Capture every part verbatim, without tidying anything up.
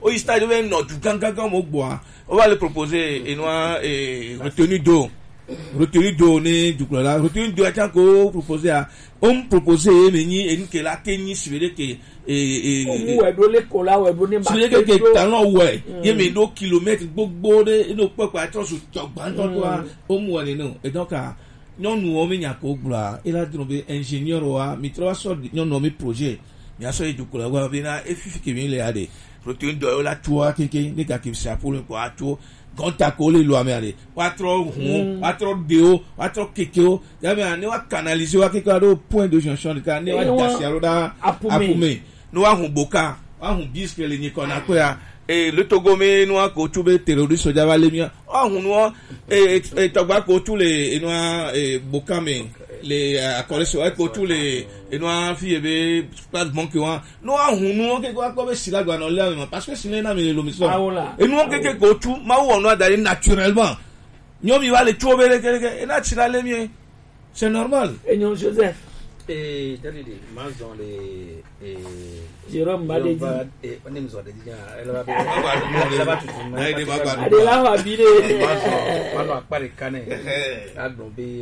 au stade de non du ganga mo bois on va le proposer et noir et retenu d'eau retenu d'eau né du là retenu d'eau tant qu'on proposer à on proposer mais ni et que la tennis sur les que et et ouais do le kola ouais bonne sur les que talon ouais il met deux kilomètres gbogbo de no pe pa to so togba to to o mu wale no et donc non nous on menya ko gba il a trouvé ingénieur wa mi trois so non non mi projet mi aso e du kola wa bi na e fifi ke mi le ade retenu d'eau la toi que que ga ki sa pour le ko ato gonta ko le lo amere wa tro hun wa tro deo wa tro kekeo ya me ani wa canaliser wa kekeo do point de jonction ka ni wa dasiaro da apume no wa hun boka wa hun bisque le ni kona ko ya e le togome no wa ko tube terroriste soja wa le mi wa hun no e e togba ko tu le e no e boka me les accords sur ko tu le e no fi e be pas bon que wa no wa hun no ke ko ko be sila gba no le parce que sinon na me lo mi so e no ke ko tu ma wo no d'aller naturellement nyomi va le trouver que naturellement mieux c'est normal et non Joseph et d'aller des maisons les et Jérôme Badedi et on aime ça déjà elle va elle va tout le monde elle va pas elle va pas bile on va pas les canner a domber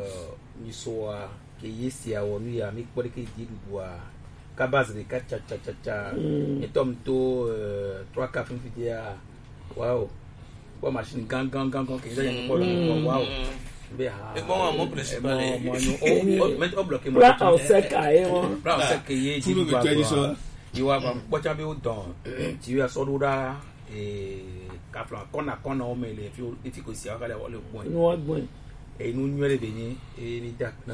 misoa ke yesi a wonu ya mi ko de ke di duwa ka base de ka cha cha cha cha et tom to trois quatre fidia wow quoi machine gang gang gang que ça y a ko wow be ha et bon mon principal on met au bloquer moi là on sait caé on là on sait que y di duwa il va ba ko cha be o don ti ya so do da et ka plan kona kona o me le fi e fi ko si aka le o le point no bon et nous nous les venir et les dakna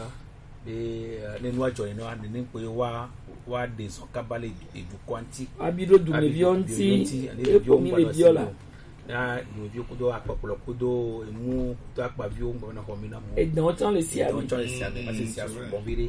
et les noix joye no ande nin ko wa wa de son kabale et du quanti abido du mevionti e ko mi le viola na yo vio ko do apopolo ko do e mu to akpa vio ngo na ko mi na mo et dans temps le sia dans temps le sia parce que sia bon vire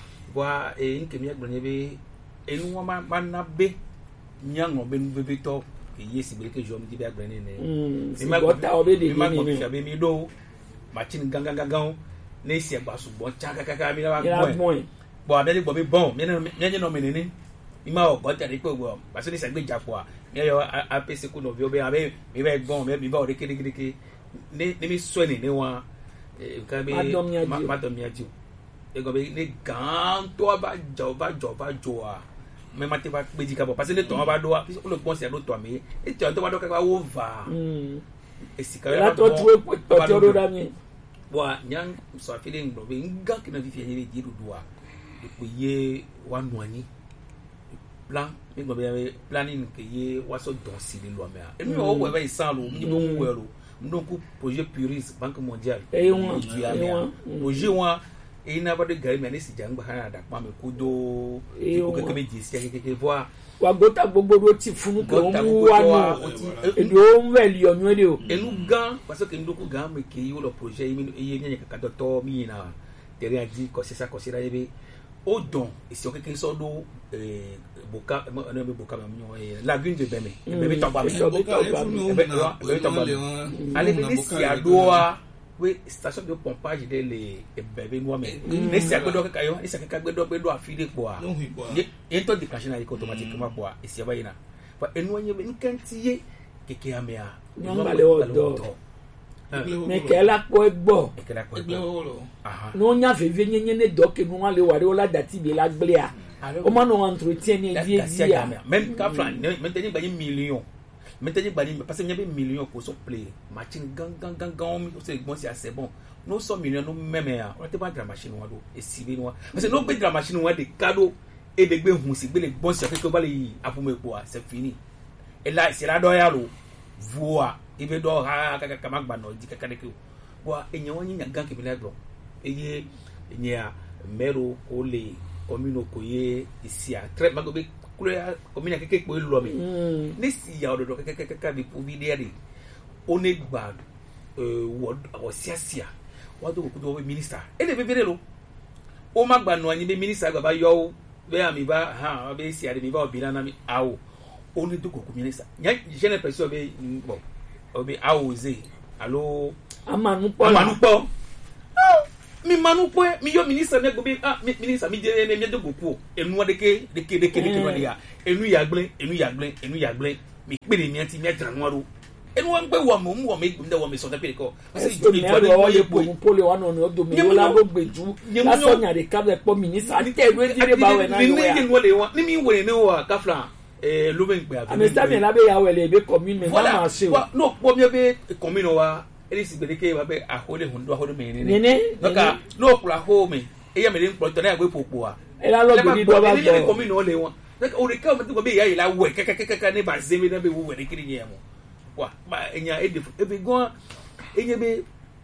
wa e nke mi agbon be e nu wa ma na be nyango be nu be to ke yesi be ke jom di be agbon ne mi ma ko ta obe de mi mi do machine gang gang gang ne si agba su bon chaka kaka mi na wa bon bo abeli bo mi bon mi na mi no mi ni mi ma o go tari pe go parce que se gbe japo a mi yo a pc ku no bi obe abi mi be gbon mi ba o de kiri kiri ne ne mi so ni ne wa e ka bi ma do mi aji e go be ne gan to ba jo ba jo ba jo a me ma te ba pe ji ka bo parce que ne to ba do a o le bon se do to mi e to to ba do ka wo va e si ka la to tu e to to da mi wa nyang so feeling bro be nga kina fi fi ni di du wa ko ye wa nuani plan mi go be planning ke ye wa so don si le lo me a e mi o we be san lo mi bo we lo ndo ku projet Puris Banque Mondiale e won projet wa e na ba de gari me ni si jangba ha da pa me ku do ko ke me di si ke ke voir wa gota gbogbo ro ti funu ko mu wa no e do meli o nwe de o enu gan parce que ndoku gan me ke yo le projet mi e ye nyanya ka to mi na derrière dit ko c'est ça ko c'est là ebe o don e si o ke so do eh boka no me boka me nyo lagune de beme beme to ba me beme to ba ale be si adoa we station de pompage de le bebe no me ne si agbedo ka yo ne si ka agbedo agbedo afide po a e to declaration na automatiquement po a e si abayina fa enu anye be nkantiye keke amea no male o do me ke la ko egbo e ke la ko egbo aha no nya veve nyenye ne do ke no wale ware o la dati be la gble a o ma no entretien ni die dia même ka flan même teni ba million maintenant bali parce que il y a des millions pour so play machine gang gang gang gang c'est bon c'est bon nous sommes millions nous même on était pas de la machine wa do et civé noir parce que nous be de la machine wa de cadeau et de gbe hun si gbe le bon c'est que ba le apume po c'est fini et là c'est là do ya lo voa e be do ha ka ka magba no di ka ka de ko wa enye won nya gang ke bi la do eye nya mero ko le communo ko ye ici a très magobe couleur commune keke ko lo mi ne si ya ododo keke keke bi po videre one gba euh word o siasia wa do ko do minister e le bebere lo o magba no anyi be minister gba ba yo be ami ba ha be si ade mi ba obi na mi awo oni do ko minister nya je ne person be bo obi awoze allo amanu po amanu po mi manu po mi yo minister me go be ah minister mi je ne me do goku enu de ke de ke de ke de ke no dia enu ya gble enu ya gble enu ya gble mi pele mi anti mi adranwaro enu wan gbe wo mo mu wo me gbum da wo me so da pele ko se ju ni ero o ye po mu pole wa no no do mi wo la go gbeju la so nya de ka be po minister ni te do dire ba we na yo ya ni wo le wa ni mi wo ne wa kafla eh lo ben gbe abi ami sta mi la be ya we le be commune me na ma se o no po mi be commune wa eri si gbedeke wa be ahole hundo ahole me ni ni no ka no kula ho me e ya me le npo to na gbe popo a e la lo gbe do ba go ni commune o le won like o re ka mo ti be ya ila we kekekeke ni ba zemi na be wo we kiri ni emo wa ba enya e de e be go enye be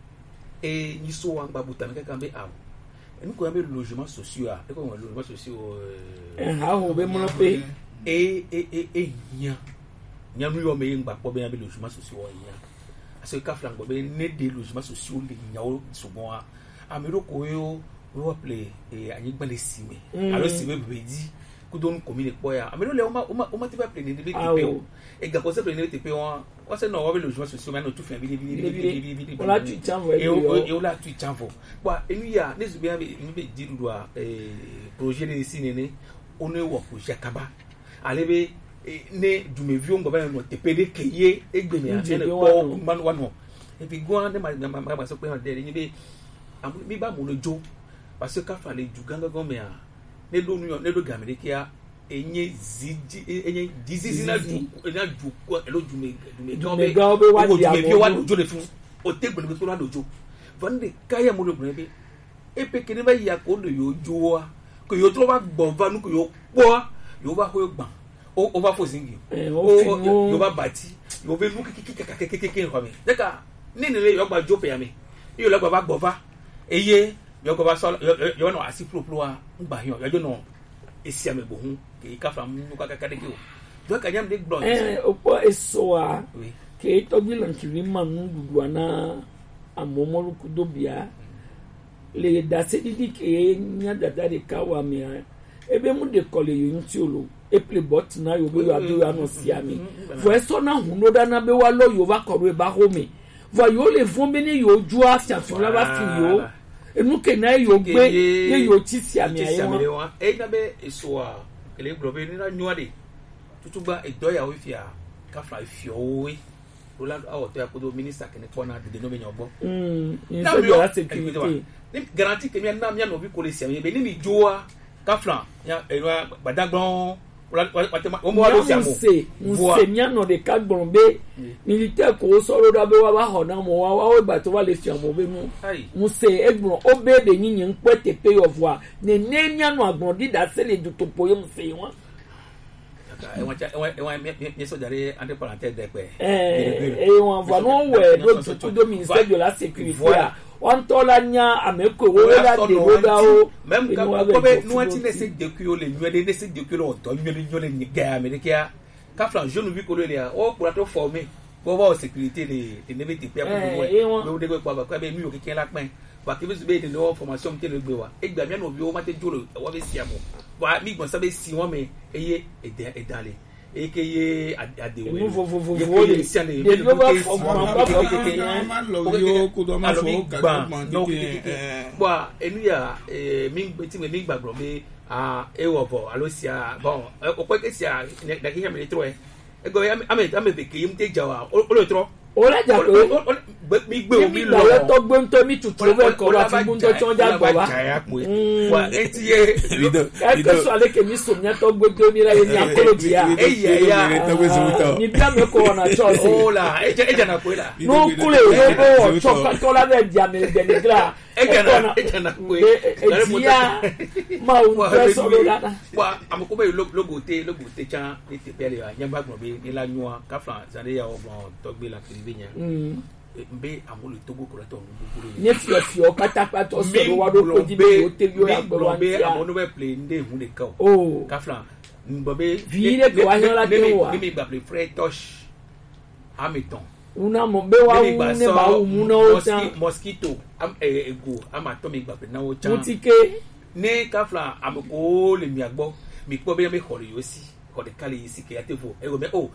e ni so wan ba buta me ka be awo enu ko be logement sociaux a e ko won logement sociaux eh ha ho be mo no pe e e e e nya nya nu yo me ngba po be ya be logement sociaux o nya aso ka flan go be ne de logement sociaux le nya o so bon a amiro ko yo wo play e anyi gba le sime alo sime be di ku don commune po ya amiro le o ma o ma ti ba play ne be ti pe o e ga ko se play ne ti pe won o se no wo be logement sociaux ma no tu fin bi bi bi bi bi o la tu chanvo e o la tu chanvo kwa enu ya ne su be bi be di du a eh projet de sine ne o ne wo ko jakaba alebe ne dumevio ngba ba no tepede keye egbemi a ne ko man wano e bi go ne ma ma ma so pe de ni be mi ba mo no jo parce que ka fa le ju ganga go me a ne do nu ne do gamerike a enye ziji enye disease na ju na ju ko e lo ju me ju me ga be wa di amo wa jo le fun o te gbenu be so la dojo vande kaya mo le gbenu be e pe kini ba ya ko lo yo jo a ko yo to ba gbon va nu ko yo po yo ba ho gban o o ba fo zingi o yo ba bati yo be lu kikikikikikiki ko mi deka ni ni le yo gba jo pe ya mi yo la gba ba gbon va eye yo ko ba so yo no asi pro pro a ngba yan yo no esi ame bo hu ke ka fa mu ka ka de ki o do ka nyam de blon eh o po eso a ke to bi lan kiri manu dudu ana amomoro kudo bia le da se didi ke nya dada de ka wa mi a ebe mu de kole yo nti olo e play bot na yo be yo abi yo no si ami vo eso na hu no da na be wa lo yo va koro e ba ho mi vo yo le fun be ni yo ju a fiafon la ba fi yo enu ke na yo gbe ye yo ti si ami aye won e na be eso a ele grobe ni na nyuade tutugba edoya we fia ka fa fi owe rola awo to ya ko do minister kene ko na de no be nyobo mm na mi o security ni garantie ke mi na mi no bi ko le si ami be ni mi joa ka flan ya ero gbadagbon o mo wa lo si amo mo se mi ano de ka gbon be militaire ko so ro da be wa ba ho na mo wa wa gba to wa le fi amo be mu mo se egbon o be de yin yin pe te pay of wa ne ne mi ano agbon di da se le du to po yo mo se won e won e won mi so jare ante parenthèse de pe eh e won va no we do to do ministère de la sécurité on to la nya ameko wo la de wo ga o même ka ko be no anti ne se de ku le nyu de ne se de ku lo to nyu nyu le ni ga america ka flan jeune vi ko le ya o pour to former ko ba sécurité de de ne be ti pe ko wo de ko ba ko be mi o keke la pin ba ke be be de no formation te le gbe wa e gba mi no bi o ma te jolo wa be si amo wa mi gbon sa be si won me eye e de e dale eke adewe no vo vo vo vo le si ane de yo ba fo mo ba fo keke ma lo yo ko do ma fo ga no keke wa enu ya eh mi ti me mi gbagbo me ah e wo bo alo si a bon o pe ke si a na ke me tro e e go am am am be ke yim te jawa o lo tro o la ja pe mi gbe o mi lo lo to gbo nto mi tutu we ko la ti gbo nto chon ja gbo wa wa eti ye e ko so ale ke mi so nya to gbo to ni la ni akolo dia e ye ya ni bia me ko na cho se o la e je na ko la no kule we bo cho ka to la be dia me de ni gra e kana e kana ko e dia ma u so lo la wa amko be logo te logo te chan ni te pele ya nya gbagbo be ni la nyua ka flan zade ya o bon to gbe la benya mbe amolo togo ko to ngukuru ne fio fio katapa to so wa do ko di be o te yo ya gbo wa mbe amono be play nde hu de ka o ka flan mbe vire ko wa la te wa mi gba play free touch Hamilton una mo be wa u ne ba u mu na o tan mosquito am ego am atomic gba play na o chan mutike ne ka flan amko le mi agbo mi po be me khori yo si khori kale yi si ke atefo ego me o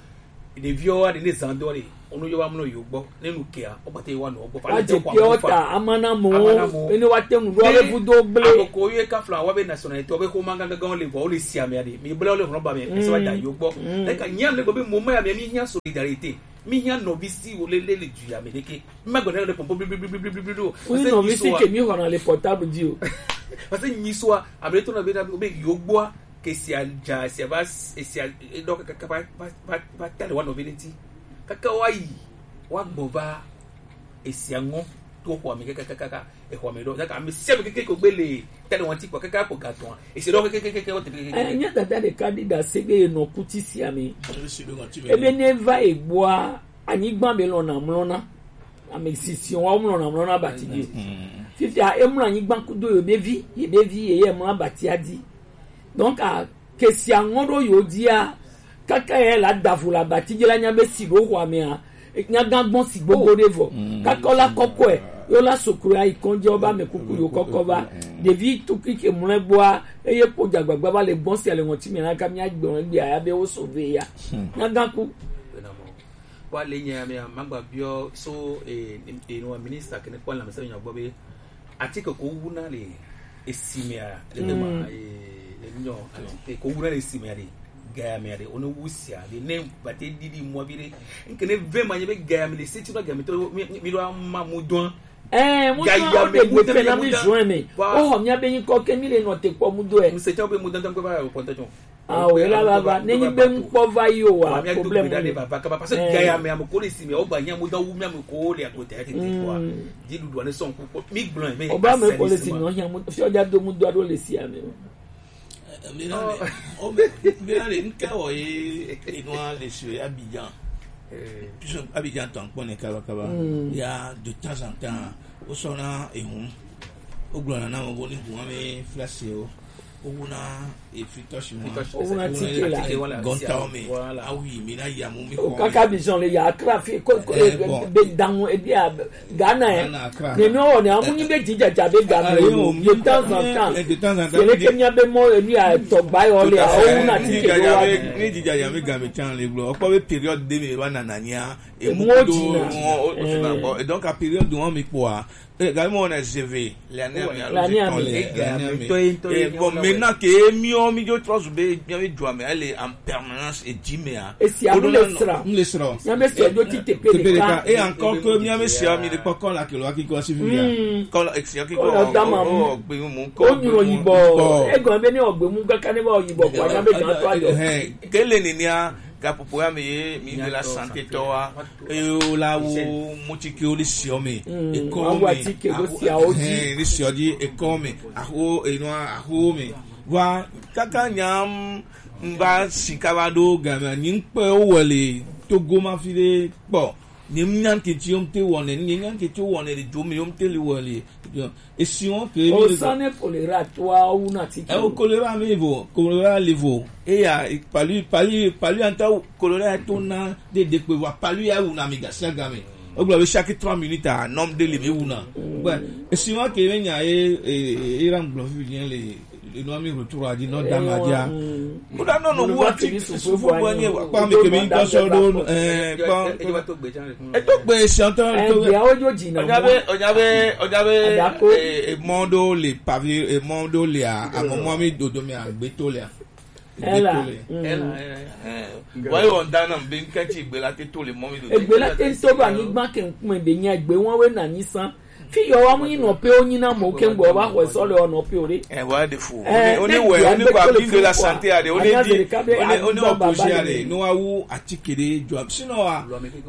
de vieux de les andorés on yo amno yo gbo nenu ke a obate wa no gbo fa wa je piota amana mo eni wa temu ro le budo ble ko ye ka fla wa be nationalité obe ko manga gan le bo le si amiade mi ble le ro ba mi e so da yo gbo e ka nyam le go be mo ma mi mi hia solidarité mi hia novisi o le le le du ya me de ke ma go na le pompo bli bli bli bli bli do oui novisi ke mi ho na le portable di o parce que ni so abre to na be be yo gbo ke si anja si va si do ka ka ba ba tele wa novelty kaka wai wa gboba esiango to ko mi kaka kaka e ko mi do kaka mi se mi keke ko gbele tele won ti ko kaka ko gaton e se do keke keke o te eh nya dada de candidate sege no kutisi ami ebe neva egboa anyi gban be lona mlona ami sision wa mlona mlona batigi fifi a emlu anyi gban kudo yo bevi ye bevi ye emlu abati adi donc a kesiango do yo dia kaka ye la davula batigi la nya be sibo kwa me a nya gangbon sigbo godevo kaka la kokko e yo la sokura ikonje oba me kuku yo kokoba devi tuki ke muleboa eye po jagbagba ba le bon si ale won ti mi na ka mi agbon gbe aya be o sove ya nya ganku wa le nya me magba bio so e e no minister ke ne kwa la mese nya gbo be atike ko wuna le esimia le ma e nyo atike ko wuna le esimia le gaya de ono wusia de ne bate didi mo bire nkene ve manye be gaya me le seti no gaya me to mi do ma mudon eh mo do de gbe na mi join me o ho mi abeyin ko ke mi le no te po mudo e mi se ti o be mudon tan ko ba o pontajon ah o la baba ne ni be npo va yo wa problem de baba ka parce que gaya me am ko le si me o gba yan mudon wu mi am ko le ko te te ko di dudu ne son ko mi blanc me o ba me ko le si no yan mo fi o ja do mudo ado le si ame Mira, oh, mira, les cas où ils ont les sur Abidjan. Puis Abidjan tant qu'on est kaba kaba. Il y a de temps en temps, au sona et on, au gouvernement on voit nous mais flashé au, au na et fitoche moi. Au na tike la. Gonta mais ah oui, mais là il y a mon micro. Au kaka Abidjan le ya trafic be dans et bien Ghana. Mais non, on est amu ni be dija jabe Ghana. De temps en temps. De temps en temps. C'est le Kenya be mo ni a to buy all ya au na tike lo. Ni dija ya me game chan le glo. Ko be période de me wana nania et mo do et donc à période où on me quoi. Également on a G V l'année l'année bon maintenant que mio mi jo trose be mi jo me elle est en permanence et dimea et si on le sera on le sera ya me se do ti te pe et encore que mi me se mi de kokon la que lo ki ko si via ko la exia ki ko o gbe mu ko o ni oyibo e gan be ni ogbe mu kaka ni ba oyibo kwa ya be jan to ajo eh kele ni nia kapopo ya me mi de la santé toa e o la wo mutiki o le siome e ko mi atike go si a oji eh le siodi e ko mi aho e no aho mi wa kaka nyam mba sikabado gama nyimpe o wole togo ma file po nyim nyanke ti om te wone nyim nyanke ti wone le jomi om te le wole e si on que o sane polera toi ou na ti e o kolera me vo kolera levo e ya palu palu palu anta kolera tona de de pe wa palu ya una miga sagame o glo chaque trois minutes à nombre de le una e si on que venya e e ran glo vient le le no mi retour a dit non damadia mo da no no wo ti so fo bo ni wa pa mi ke mi to so do eh pa e wa to gbe jan e to gbe se antan to e o jo jina ojabe ojabe ojabe e mondo le pavi e mondo le a a mo mi dodo mi agbe to le ela ela wa yo ndana mbe nkachi igbe la te to le mo mi dodo igbe la te to ba ni gba ke nkun ebe nya igbe won we na ni san fi yo wa mu yin no pe oyin na mo ke ngbo ba ho so le ono pe ore eh wa de fu oni we oni kwa bi de la santé ade oni di oni oni opposition ade no wa wu atikere job sino wa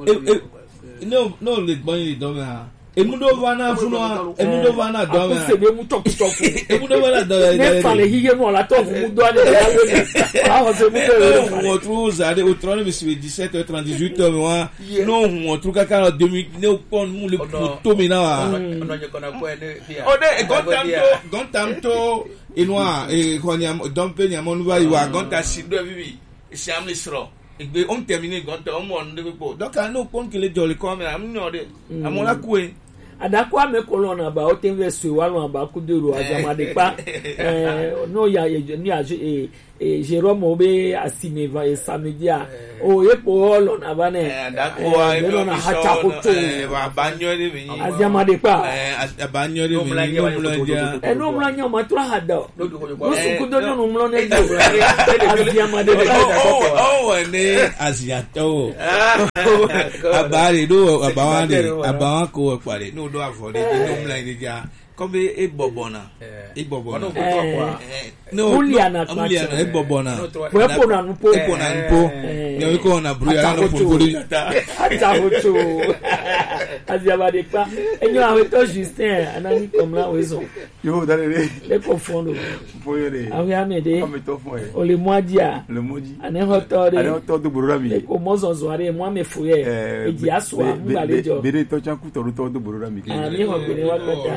no no le gbon yin do ma emudo vana funo emudo vana do ma se be mu toku toku emudo vana do ne fale hiye mo la to mu do ade ya we ah ho se mu do on trouve ça de au trente mi dix-sept heures trente dix-huit heures moi non on trouve kaka deux minutes ne pon mu le to mi na wa ono je kona ko ene fia o de gontamto gontamto inwa e konya dompe nya mo nuba iwa gonta sido bibi siamle sro egbe on terminer gonta on mo nde po donc no pon que le jolly comme am no de amola kue adakwa me kolona ba o ten verse wa lo ba ku de ro azama de pa eh no ya ni aje e e Jérôme obe asime va e samedi a o e po lo na ba ne e lo na hacha hoto ba banyo de mi aziama de pa e banyo de mi no mlanja e no mlanja ma tura hada no su ku do no mlo ne aziama de oh oh ne aziato abari do abawande abawako pare no do afode no mlanja comme e bobona e bobona no Juliana Juliana e bobona fue pona no po pona npo ne ko na bru ya no polo yata ata hoto aziaba de pa enyo awe to Justin anani comme là wezo yo dale le confondo foyo de awe amede comme to foyo o le modia le modi ane hoto de ane hoto do burura mi e ko mozo zoare mo me foye e di aso a mu bale jo bere to chan ku to to do burura mi ke ani ho bere wa kota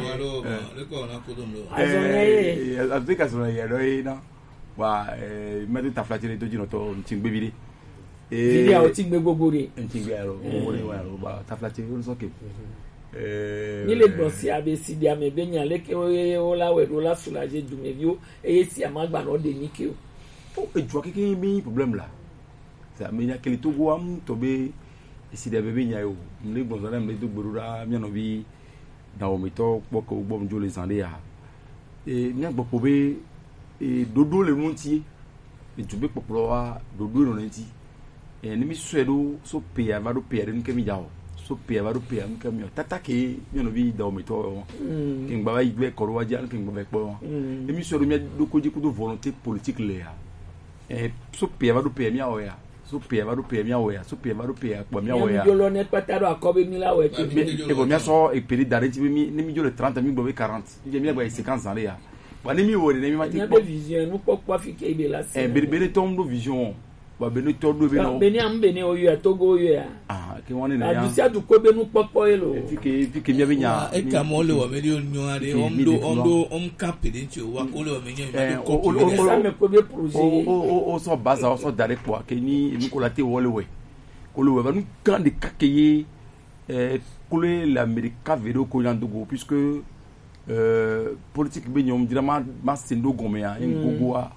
eh Afrika so ya do ina wa eh mete ta flatire to jino to ntingbe bire eh bire o tingbe gbogbo re ntingbe aro o re wa ro ba ta flatire o so ke eh ni le gbon si abe si dia me be nyan leke o la we do la soulager du me bio e si amagba no de ni ke o e jo keke mi problem la ça me nya kele to go am to be si de bebe nya yo le gbon so na me do gborura mi no bi na o mi to poko gbo mjo le zande ya e nya gbo po be e dodo le nunti e jube popolo wa dodo no nti e ni mi swedo so pe ya va do pe ni kemi jawo so pe ya va do pe am kemi tata ke mi no bi da o mi to ki ngba ba igbe koro wa ja ki ngba be po e mi swedo mi do ko ji ku do volonté politique le ya e so pe ya va do pe mi awo ya so pe ya va do pe mi awo ya so pe ya va do pe ya po mi awo ya mi jolo net pataro akobe mi la we ti e bo mi so e peri dare ti mi ni mi jolo trente mi gbo be quarante je mi gba cinquante ans le ya wa ni mi wo ni mi ma ti po vision nu po po fi ke ibe la se e bere bere to ndo vision wa be no to do be no be ni am be ni oyo ya togo oyo ya ah ke won ni na ya adusia du ko be nu po po elo fi ke fi ke mi be nya e ka mo le wa me dio nyo ade omdo omdo om captain ti wa ko le wa me nya me ko ko o sa me ko be projet o o o so baza o so dare po ke ni mi ko la te wo le we ko le we ba nu kan de kakeye eh ko le l'américa vélo ko yandugo puisque euh politique be nyom dira ma ma sendo gome ya ngogo a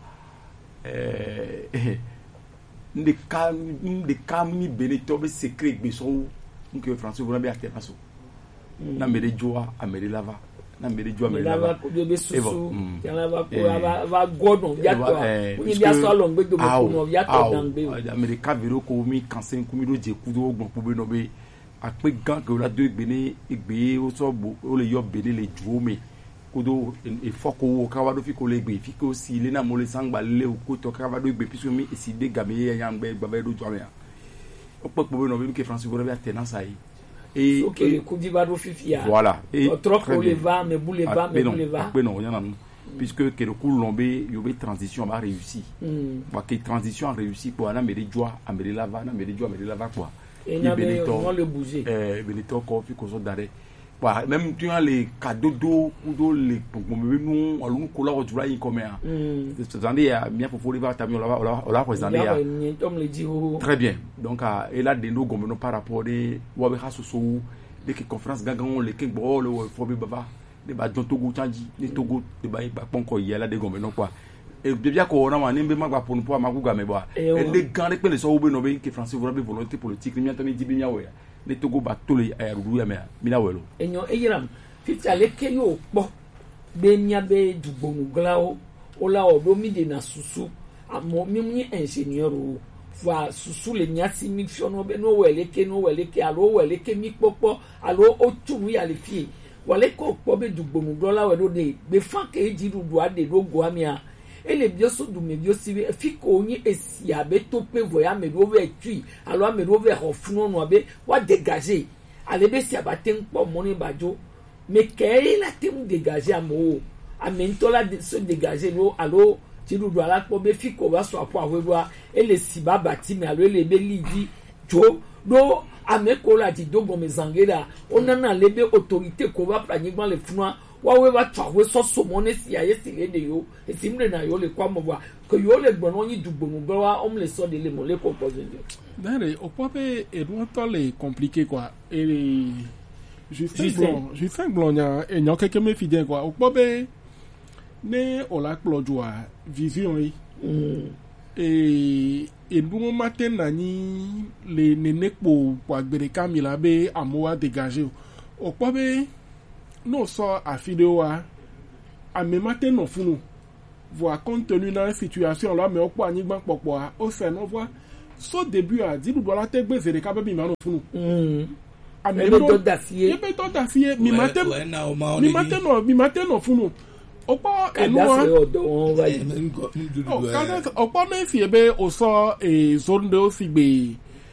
eh de kam de kam ni benito be secret be so nke français vous n'avez até passo na mere joa a mere lava na mere joa mere lava ko be susu ya lava ko va va godon ya to ni bia so lo ngbe do ko no ya to dan be america vero ko mi kansen ku mi do je ku do ogbon pu be no be ape gan ke la do igbe ni igbe o so o le yo bele le ju mi kodo e foko ka wa do fi ko le gbe fi ko si le na mo le sangba le o ko to ka wa do gbe piso mi e si de game ye yan gbe gba be do jo ya o pe po be no bi ke France go be tenance ai et OK le coup di va do fifia voilà et trop ko le va me boule va me boule va be no yana puisque que le coup lombe yo be transition va réussir ba que transition réussi pour na me de joie a me de lava na me de joie me de lava quoi et na be on le bouger eh Benito ko fi ko so dare bah même tu as les cadeaux d'eau ou d'eau les pour nous on nous colle au jour là comme ça c'est ça dit à bien pour faut va tamio là là là pour ça dit très bien donc et là de nous comme par rapport des wa be hasoso des conférences gagan les king ball le faut be baba de ba don togo changi ni togo de ba ba ponko y là de gombe non quoi et bien ko na ma nimbe magba pour nous pour maguga me ba et les grands les pele so be no be que français vous avez volonté politique ni antoni dibinya we le togo ba tole ayarudu ya me mina welo enyo eyiram fiti ale keyo po be nya be dugbonu glao ola odo mi de na susu amo mi mu ingénieur o fa susu le nya si mi fiono be no wele ke no wele ke alo wele ke mi popo alo o turu ya le fie wale ko po be dugbonu dola we do de be fa ke jiru do ade do go amia ele bio so du me bio si fi ko nyi esi abe to pe voya me do ve tui alo me do ve hofuno no abe wa dégager ale be si abaten po moni bajo me ke la tem dégager amo amentola de se dégager no alo ti du do ala po be fi ko wa so apo awewa ele si baba ti me alo ele be lidi jo do ameko la di dogo me zangera onana lebe autorité ko wa planigban le funwa wawe va twawe so so mone si aye si le de yo esimre na yo le kwa mo wa ko yo le gbono yin dugbonu gbo wa om le so de le mo le ko poser dare o pope e do to le compliqué quoi et Justin Blon Justin Blon e nyo keke me fidèle quoi o pope ne o la plojua vision yi et et nous matin nani les néné pour pour agbere kamila be amoa dégager o kwa be no so afideo a a me matin no funu voir compte tenu dans la situation là mais o kwa ni gban popo a o se no voir so début a di do la te gbe zere ka be mi ma no funu a me do dafié e be to dafié mi matin mi matin no mi matin no funu ọ̀pọ̀ ẹnu wa ọ̀pọ̀ náà fi ebe ọ̀sọ́ zone de ó sì gbé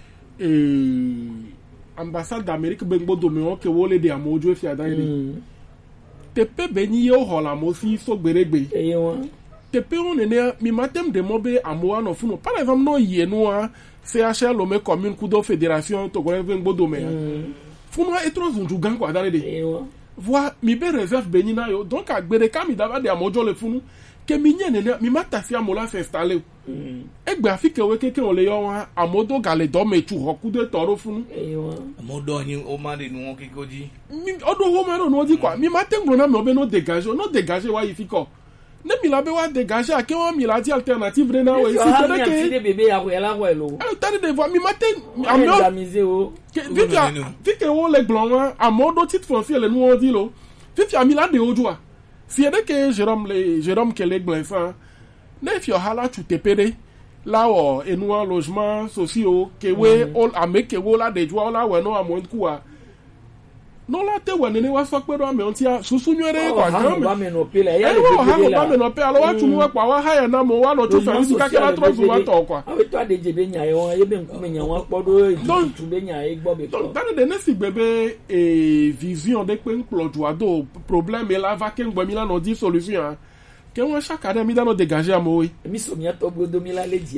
ambassade d'Amérique bẹ́ẹ̀ gbọ́dọ̀ mi wọ́n kéwọ́ lédè àmọ́ ojú ẹ̀fì àdáyé tẹ̀pẹ́ bẹ́ẹ̀ ni yóò hàn lámọ́ sí sọ́gbẹ̀rẹ̀gbẹ̀ tẹ̀pẹ́ wọn nìyẹn mi máa tẹ̀ dẹ̀ mọ́ bẹ́ẹ̀ àmọ́ wa nọ̀ fún un par exemple náà yìí ẹnu wa C H L lomé commune kudo fédération tọkọrẹ́ bẹ́ẹ̀ gbọ́dọ̀ mẹ́ fún wa ètò ìzùnjú gan kọ́ àdáyé de. Voilà, mi be réserve benina yo donc a gbere ka mi daba de amojo le funu ke mi nye nene mi mata fi amola se installer e gbe afike we keke on le yo wa amodo gale do me tu hoku de toro funu amodo yin o ma de nu won kikoji mi odo ho ma no di kwa mi mate ngro na me obe no dégager no dégager wa ifiko ne mi la be wa dégager ke wa mi la di alternative re na we si ke ke de bébé ya we la we lo e tani de voir mi mate amio Vifia, vifia wo le glon a modo titre foncier le nous on dit lo. Vifia mi la de ojua. Si ede ke Jérôme le Jérôme ke le glon fa. Ne fio hala tu tepere. La o enu logement sociaux ke we all ame ke wo la de joa la we no amon kuwa. No la te we nene wa so pe do ame ontia susu nyere kwa kan. Wa me no pele ya le bebe la. Wa me no pele lo wa tu mu kwa wa ha ya na mo wa no tu fa si ka ke la tro zu wa to kwa. Awe to ade jebe nya ye won ye be nku me nya won podo tu be nya ye gbo be ko. Donc dans de ne si bebe e vision de pe nplodu ado problème e la va ke ngbo mi la no di solution. Ke won chaque année mi da no dégager amowe. Mi so mi to gbo do mi la le dia.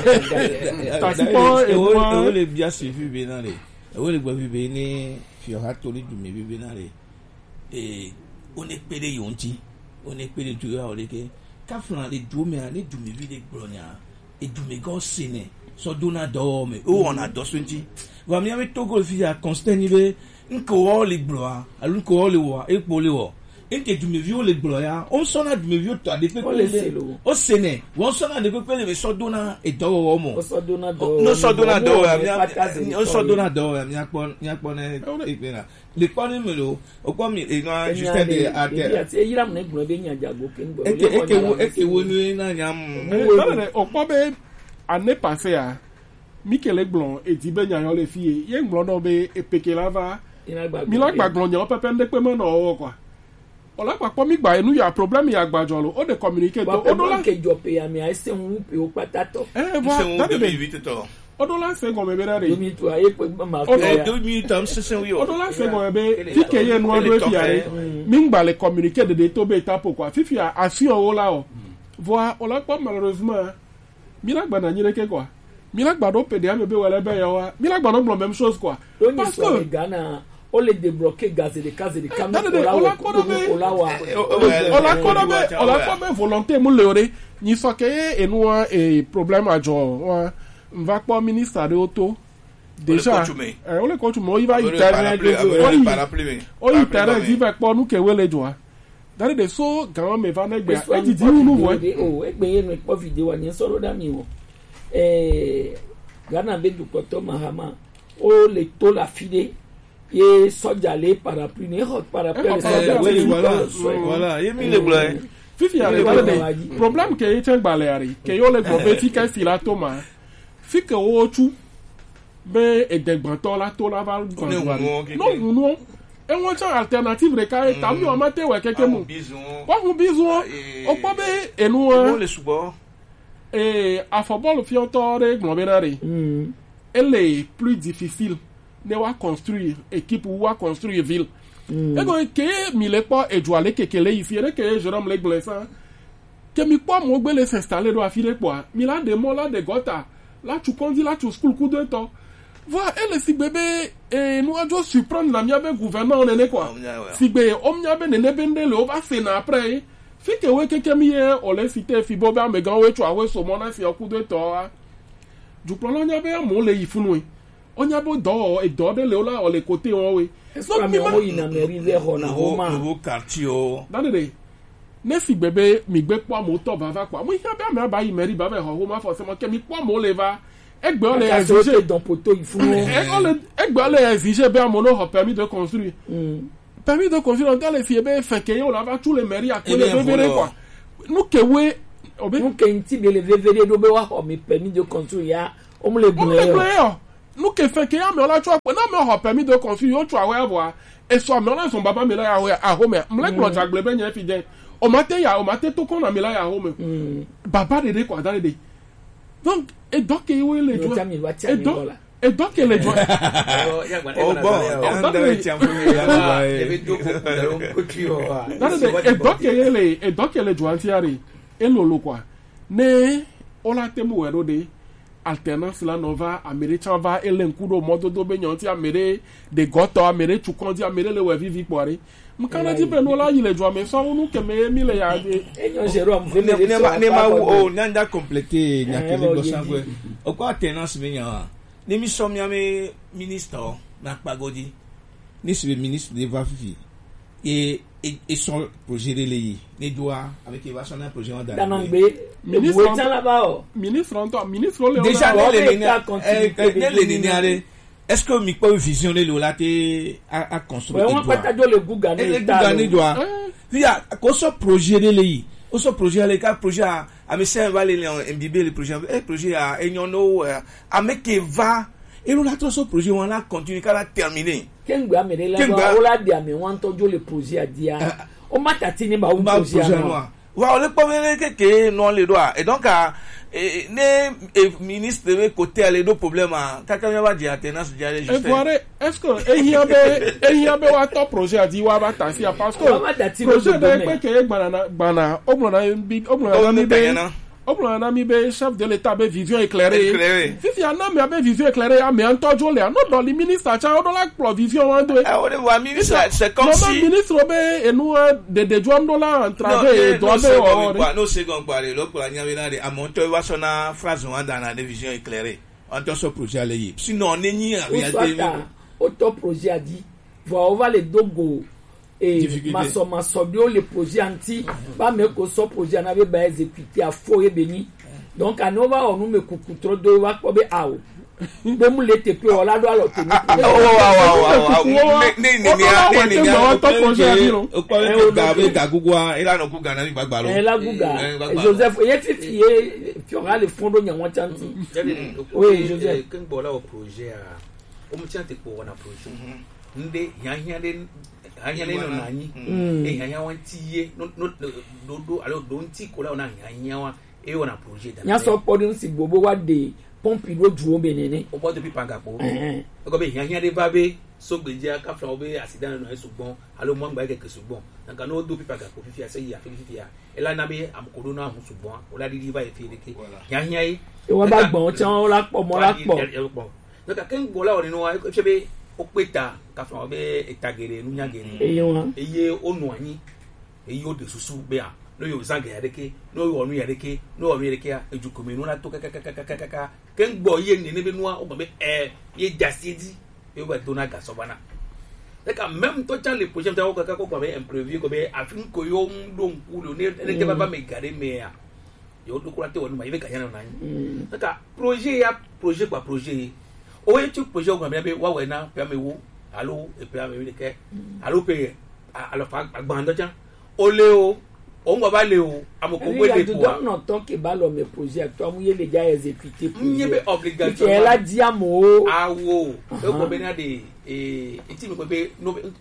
Tasipo e wo le bia suivi be na le. E wo le gbo be ni fi ha to ni dumi be na le. E on est pede yonti. On est pede tu ya o le ke. Ka fran le dumi a le dumi bi de gbronya. E dumi go sine. So dona do me. O on a do twenty. Wa mi ame togo fi a constant ni be nko o le gbroa. Alu nko o le wa e po le wo. Eke du me vieux le gloria, on s'en a du me vieux toi, des peu au Séné, on s'en a des peu de sodona et d'or au monde. On s'en donne d'or, on s'en donne d'or, on s'en donne d'or, il y a pas, il y a pas, les points de melo, au point, il y a juste des artères. Il y a un nègre bien à Diago, et que, et que, vous n'avez pas, au point, année passée, Michel Blanc et Tibet Nyan les filles, il y a un blanc d'obé et Pekelava, Milan Baglon, il y a pas peine de paiement dans quoi. Ola pa po mi gba enu ya problem ya gbajo lo o de communicate do odola ke jope ya mi a se un pe o patato eh voilà deux mille huit to odola se go me bere re deux mille huit aye pe ma o deux mille huit am se se wi o odola se go me be fi ke ye nu o do fi are mi gba le communicate de to be tapo kwa fi fi a si o la o voilà ola pa malheureusement mi la gba na nyire ke kwa mi la gba do pe de am be wele be ya wa mi la gba no même chose quoi parce que Ghana on les débloquer gaz et les cases et les camions on la konobe on la konobe on la konobe volonté mu leore ni so ke e nu e problème ajo wa va pas ministre de auto déjà eh on le coach mo il va internet o internet il va pas nous que wele joa dans des so grand me va na gbe e di di nu wo o e gbe yen po video ni so ro da mi wo eh Ghana be du poto mahama o le to la fide et soja les parapluies ne hot parapluies oui voilà voilà il mis les blancs fifi a le problème que il tient baleari que yo le gobé fi ka fila toma fi que o tu be e degbanto la to la val non non e won cha alternative re ka ta mi o ma te we keke mu wa hu bizu o po be enu le support et à football fi otore globérare elle est plus difficile ne wa construire équipe ou wa construire ville et donc que mi le pas et doit le kekele ici et que Jérôme le blessant que mi pas mo gbele s'installer do afire quoi mi la de mo la de gota là tu conduis là tu school coup de temps voilà elle si bébé et nous doit surprendre la miabe gouvernement on est quoi si bé o miabe ne ne bende le o va faire après fi que we keke mi e o le cité fi boba me gan we tu awe so mo na fi coup de temps du plan on miabe mo le ifunu onya bo do e do de le ola o le côté on we so mi mo ina meri le ho na ho ma nouveau quartier o dade ne fi bebe mi gbe po mo to bava kwa mo hia be me ba yi meri ba be ho ma fo se mo ke mi po mo le va egbe o le exige dans poteau il faut egbe o le exige be mo no ho permis de construire permis de construire dans les filles be fait que yo la va tous les mairies à connaître bébé quoi nous que we nous que nti be le bébé do be wa ho mi permis de construire ya o mo le bu nous que fait que ya me la tu non me ho permis de construire yo tu a we voir et so me la son baba me la ya a home me le ko jagble be nya fi den o mate ya o mate to ko na me la ya home baba de de quoi dans de donc et donc il est le joie et donc et donc il est joie oh bon on doit être un peu et donc il est et donc il est joie tiari et lolo quoi ne on la temu wero de alternance la nova américain va et l'encudo modo do benyanti améré de goto améré chukondi améré le wevivi poire mkana di beno la yile joie mais ça nous que me mi le ya de enyo Jérôme ne ne ma o nanda compléter nyakele do sangwe o ko alternance me nya ne mi so mi ame ministre na pagodi ni se ministre de vafifi et et son projet de lei ne doit avec évasion un projet en danangbe ministre là-bas ministre en ministre le déjà les lignes est-ce que mi pas visionner le laté à à construire on va pas le gougané le gougané doit il y a ko so projet de lei o so projet le ka projet a me se va les imbiber le projet et projet a enyono a me que va et on a trop ce projet on a continuer qu'à terminer kengu amere la ba ola dia me wan tojo le projet a dia o matati ni ba o projet no wa o le pomele keke non le doit et donc ne ministre de côté les deux problèmes kaka ya ba dia tenance dia le juste et voir est-ce que e hiabe e hiabe wa to projet a di wa ba tasi parce que projet de pe ke gbana gbana o mo na bi o mo na mi be o mo na mi be chef de l'état be vision éclairée fifi ana mi be vision éclairée a me antojo le no do le ministre cha o do la provision wan do e o de wa ministre c'est comme si ministre be enu de de joam do la entraver do be o no second parler lo pour anya na de amonto wa sona phrase wan dans la vision éclairée en tout ce projet là yi sinon on ni en réalité auto projet a dit on va les dogo et maso maso bio le projet anti ba me ko so projet na be ba exécuter a fo e beni donc anova on me kukutro do wa ko be awo be mu le te pe o la do alo te ni oh wow wow ni ni ni ni ni o to projet o ko le ga be ga gugwa ila no guga na ni gbagba lo e la guga Joseph e ti fi fi ora le fondo nya won chanti oui Joseph ken bo la o projet a o mu chanti ko wana projet nde yanya de hanya le no nani e hanya wan tiye no no do do alo do nti ko la na hanya wa e wona projet da nya so podin si bobo wa de pompi do duo benene o bo de pipa gapo e ko be hanya de babe so gbeja ka fra obe accident no esugbon alo mo ngba keke sugbon nka no do pipa gapo fifi ase ya fifi ya e la na be amkodo na hu sugbon o la didi ba e fi deke hanya yi e wa ba gbon chan o la po mo la po nka ken go la o ni no wa e fe be o peta ka fa be etagere nu nyagere eye onu anyi eye o de susu be a no yo zaga yadeke no yo onu yadeke no onu yadeke a ejukome nu na to kaka kaka kaka kaka ken gbo ye ni ne be nu a o be eh ye jasidi e wa do na ga so bana e ka même to cha le projet ta o kaka ko be imprévu ko be afin ko yo ndo nkulo ne ne te baba me gare me a yo do ko te wonu ma ye ka yana na nyi e ka projet ya projet kwa projet o ye tu projet ko be wa we na pe mewo alo e pe me le ke alo pe alo fa agbando cha o le o o ngba ba le o amoko we le po a non tant que ba lo me projet to mu ye le ja exécuter pour ye be obligation e la diamo awo e ko be na de e ti me ko be no be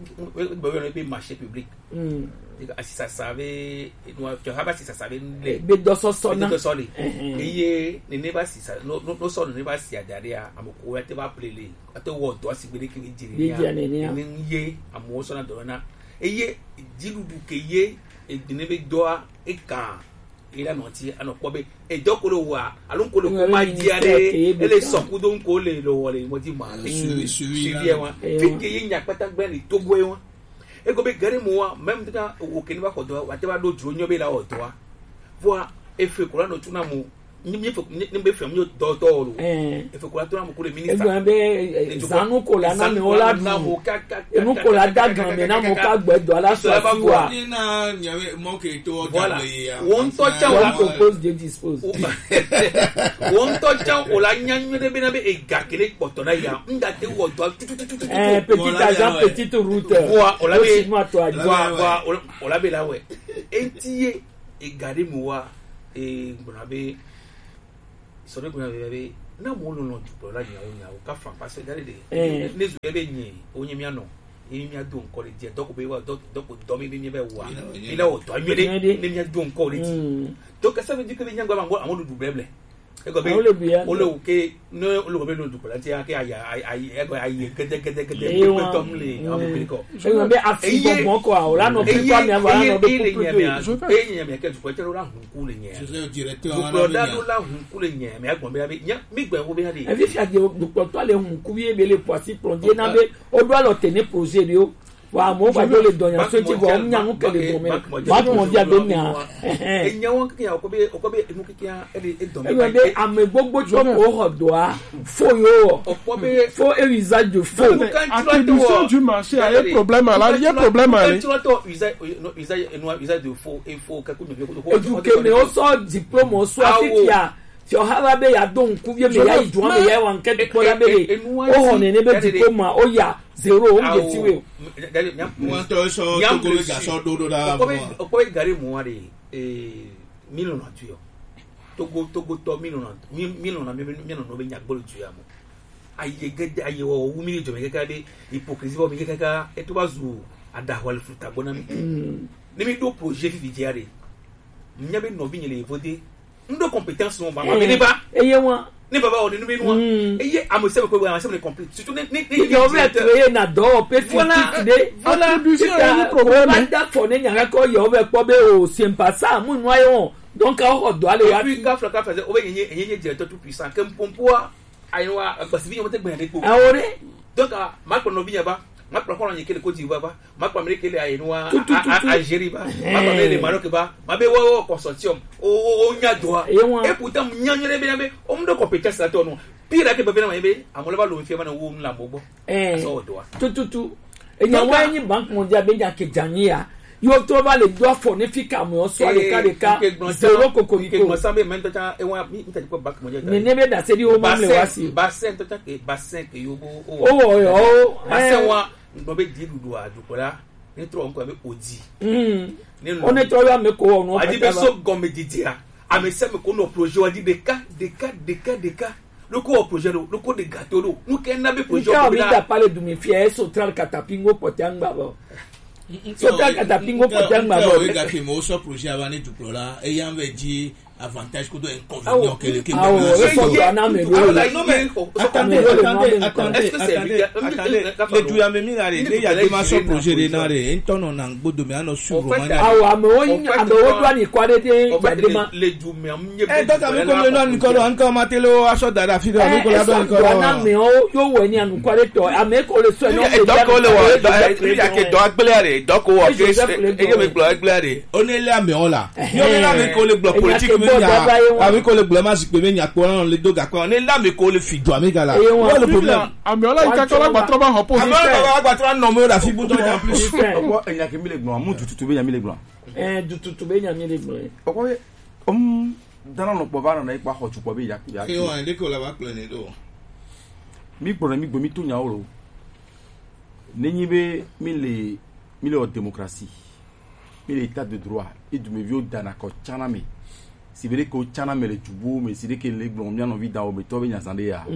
be marché public mm si ça savait no tu haba si ça savait le be do so so na do so le iye ne ne ba si ça no no so ne ba si adare a amoko we te ba plele ate wo do si gbere kiri jiri ya ni ye amo so na do na eye jiludu ke ye e ne be do a e kan ila no ti ano po be e dokolo wa alun ko lo ko ma diare ele so ku don ko le lo wole mo ti ma le su su ye wa fi ke ye nya pata gbe ni to gwe wa e go be gare mo wa même ta o ke ni ba ko do wa te ba do dro nyo be la o do wa vo e fe ko la no tuna mo ni mi fo ni be fam yo do do eh e fo ko to am ko le e ministre gba be zanu ko la na mi ola du e mu ko la da gan me na mo ka gbe do ala so asiwa ni na nyawe mo ke to voilà ja le ya won to cha wa wala propose de dispose won to cha ola nyanyu de be na be e ga kele poto na ya nda te wo do eh petit agent petite route wa ola be moi toi wa wa ola be la we entier e gade mo wa e bona be so ne kuna be na mo lo no jupo la nya o nya o ka fa pa se gade de ne zu be nyi onye mi ano e mi ado nko le je doko be wa doko do mi bi mi be wa ila o to mi de ne mi ado nko le ti donc ça veut dire que nya gba ngo amon du bleble e go be o le o ke no o le go be no jupo la ti ake aya ai e go ai gede gede gede pe tom le amo bi ko e go be afi bon ko o la no pe to mi ava no be pour e nya mi ke jupo te la hun ku le nya je suis directeur jupo da do la hun ku le nya mi agbon be nya mi gbe wo be ha de e fi fi ade jupo to le hun ku bi be le poisi plombier na be o do lo tenir projet de o wa mo ba do le donya so ti go nya ngu kele do me ba mo dia do nya e nya won ki ya ko be ko be mu ki ya e e do me e be ame gbogbo to ko ho do a fo yo fo e usage de fo attribution du marché a un problème là il y a problème là tu vois to usage no usage no usage de fo e fo ka ku no ko eduke me o so diplôme o so afikia ti o hala be ya don ku bi me ya idu me ya wan ke ko la be o ho ne ne be diplôme o ya zero o je ti we mo to so to go ga so do do da ko be ko be gari mo wa de eh million na tuyo togo togo to million na million na million no be nya gbolu tuya mo aye gede aye wo wu mi jo me kaka be hypocrisie bo mi kaka e to bazu ada wal fruta bona mi ni mi do projet fi diare nya be no bi nyele voter ndo compétence mo ba ma be ba eye won ni baba o ni mi no eye amose ko amose ko complete surtout ni ni yo be treye na do pe fi de voilà attribution a un problème da fo ne nya ko yo be po be o sempa sa mu nu ayo donc o do ale ya fi ka fra ka fazer o be yenye yenye directeur tout puissant que mpompo aywa gbasibi mo te gbe de ko awore donc ma ko no binya ba ma ko ko nyekele ko jiwa ba ma ko amerike le ayinwa Algérie ba ma ko le Maroc ba ma be wo consortium o o nya doa et pourtant nya nyere be na be o mdo compétence la to no pire ke be na be amola ba lo fi ba na wo nla bobo so doa tu tu tu e nya wa yin bank mondial be nya ke jania yo to ba le do fo ne fika mo so ale ka de ka zero kokoriko ke mo sambe men to ta e wa mi ta ko bank mondial ne ne be da se di o mo le wasi bassin to ta ke bassin ke yo bo o o bassin wa ndo be di dudu adukola ni tro nko be odi mm on est trop me ko no adi be so gomedia a me se me ko no projet wadi de ka de ka de ka de ka le ko projet le ko de gâteau lo nu ke na be projet ko bi da parler du me fier so tral katapingo potanga ba so tral katapingo potanga ba e ga ke mo so projet avane du plola e yan ve di avantage que de inconvénient que le ah ouais faut pas na me non mais attendez attendez attendez attendez le du ya me mi na re le ya de ma so projet de na re entono na gbodo me ano su romania ah wa me o ame o do ani kwade de ya de ma le du me am nye e donc ami ko le no Nicolo anko matelo aso dada fi do Nicolo do Nicolo na me o yo we ni anu kwade to ame ko le so no e donc o le wa e ya ke do agbele re donc o ke e ye me glo agbele re o ne le ame o la yo me la me ko le glo politique avec le blâme si peut venir quoi les deux gars on est là mais qu'on le fit doit mais gars what le problème amiola ikakala gba ba hopo amiola gba trois nommer la fi bouton en plus pourquoi il y a que mille blancs mon tout tout be mille blancs eh du tout be nya mille blancs pourquoi um dans le pouvoir na ipa ho chupo be ya ya et on est que là va plein do mi gboro mi gbo mi to nya oro nenyi be mille mille démocratie mille état de droit et du me vieux dana ko chana me si vous voulez que chana me le jubo mais si vous voulez que les blonds bien envie dans le tobe nya sande ya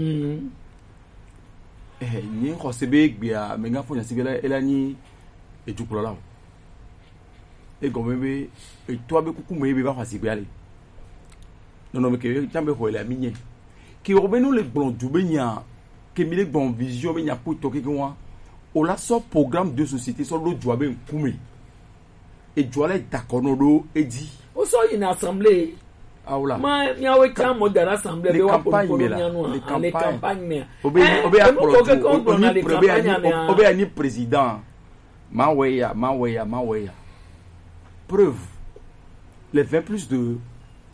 eh ni ko sebe gbia me nga fo nya sebe la elani e jukula la e gombe e to abe kuku me be ba fa sebe ale non non mais que chambe ko la minye ki o be no le blonds jube nya que mi le blonds vision be nya pour to ke wa o la so programme de société so lo joabe nkume e joale dakono do e di o so in assemblée aula ma mia we kan mo dara assemblée be wa pour pour mia no les campagnes mais obe obe a pro obe a ni président ma weya ma weya ma weya preuve les vingt plus de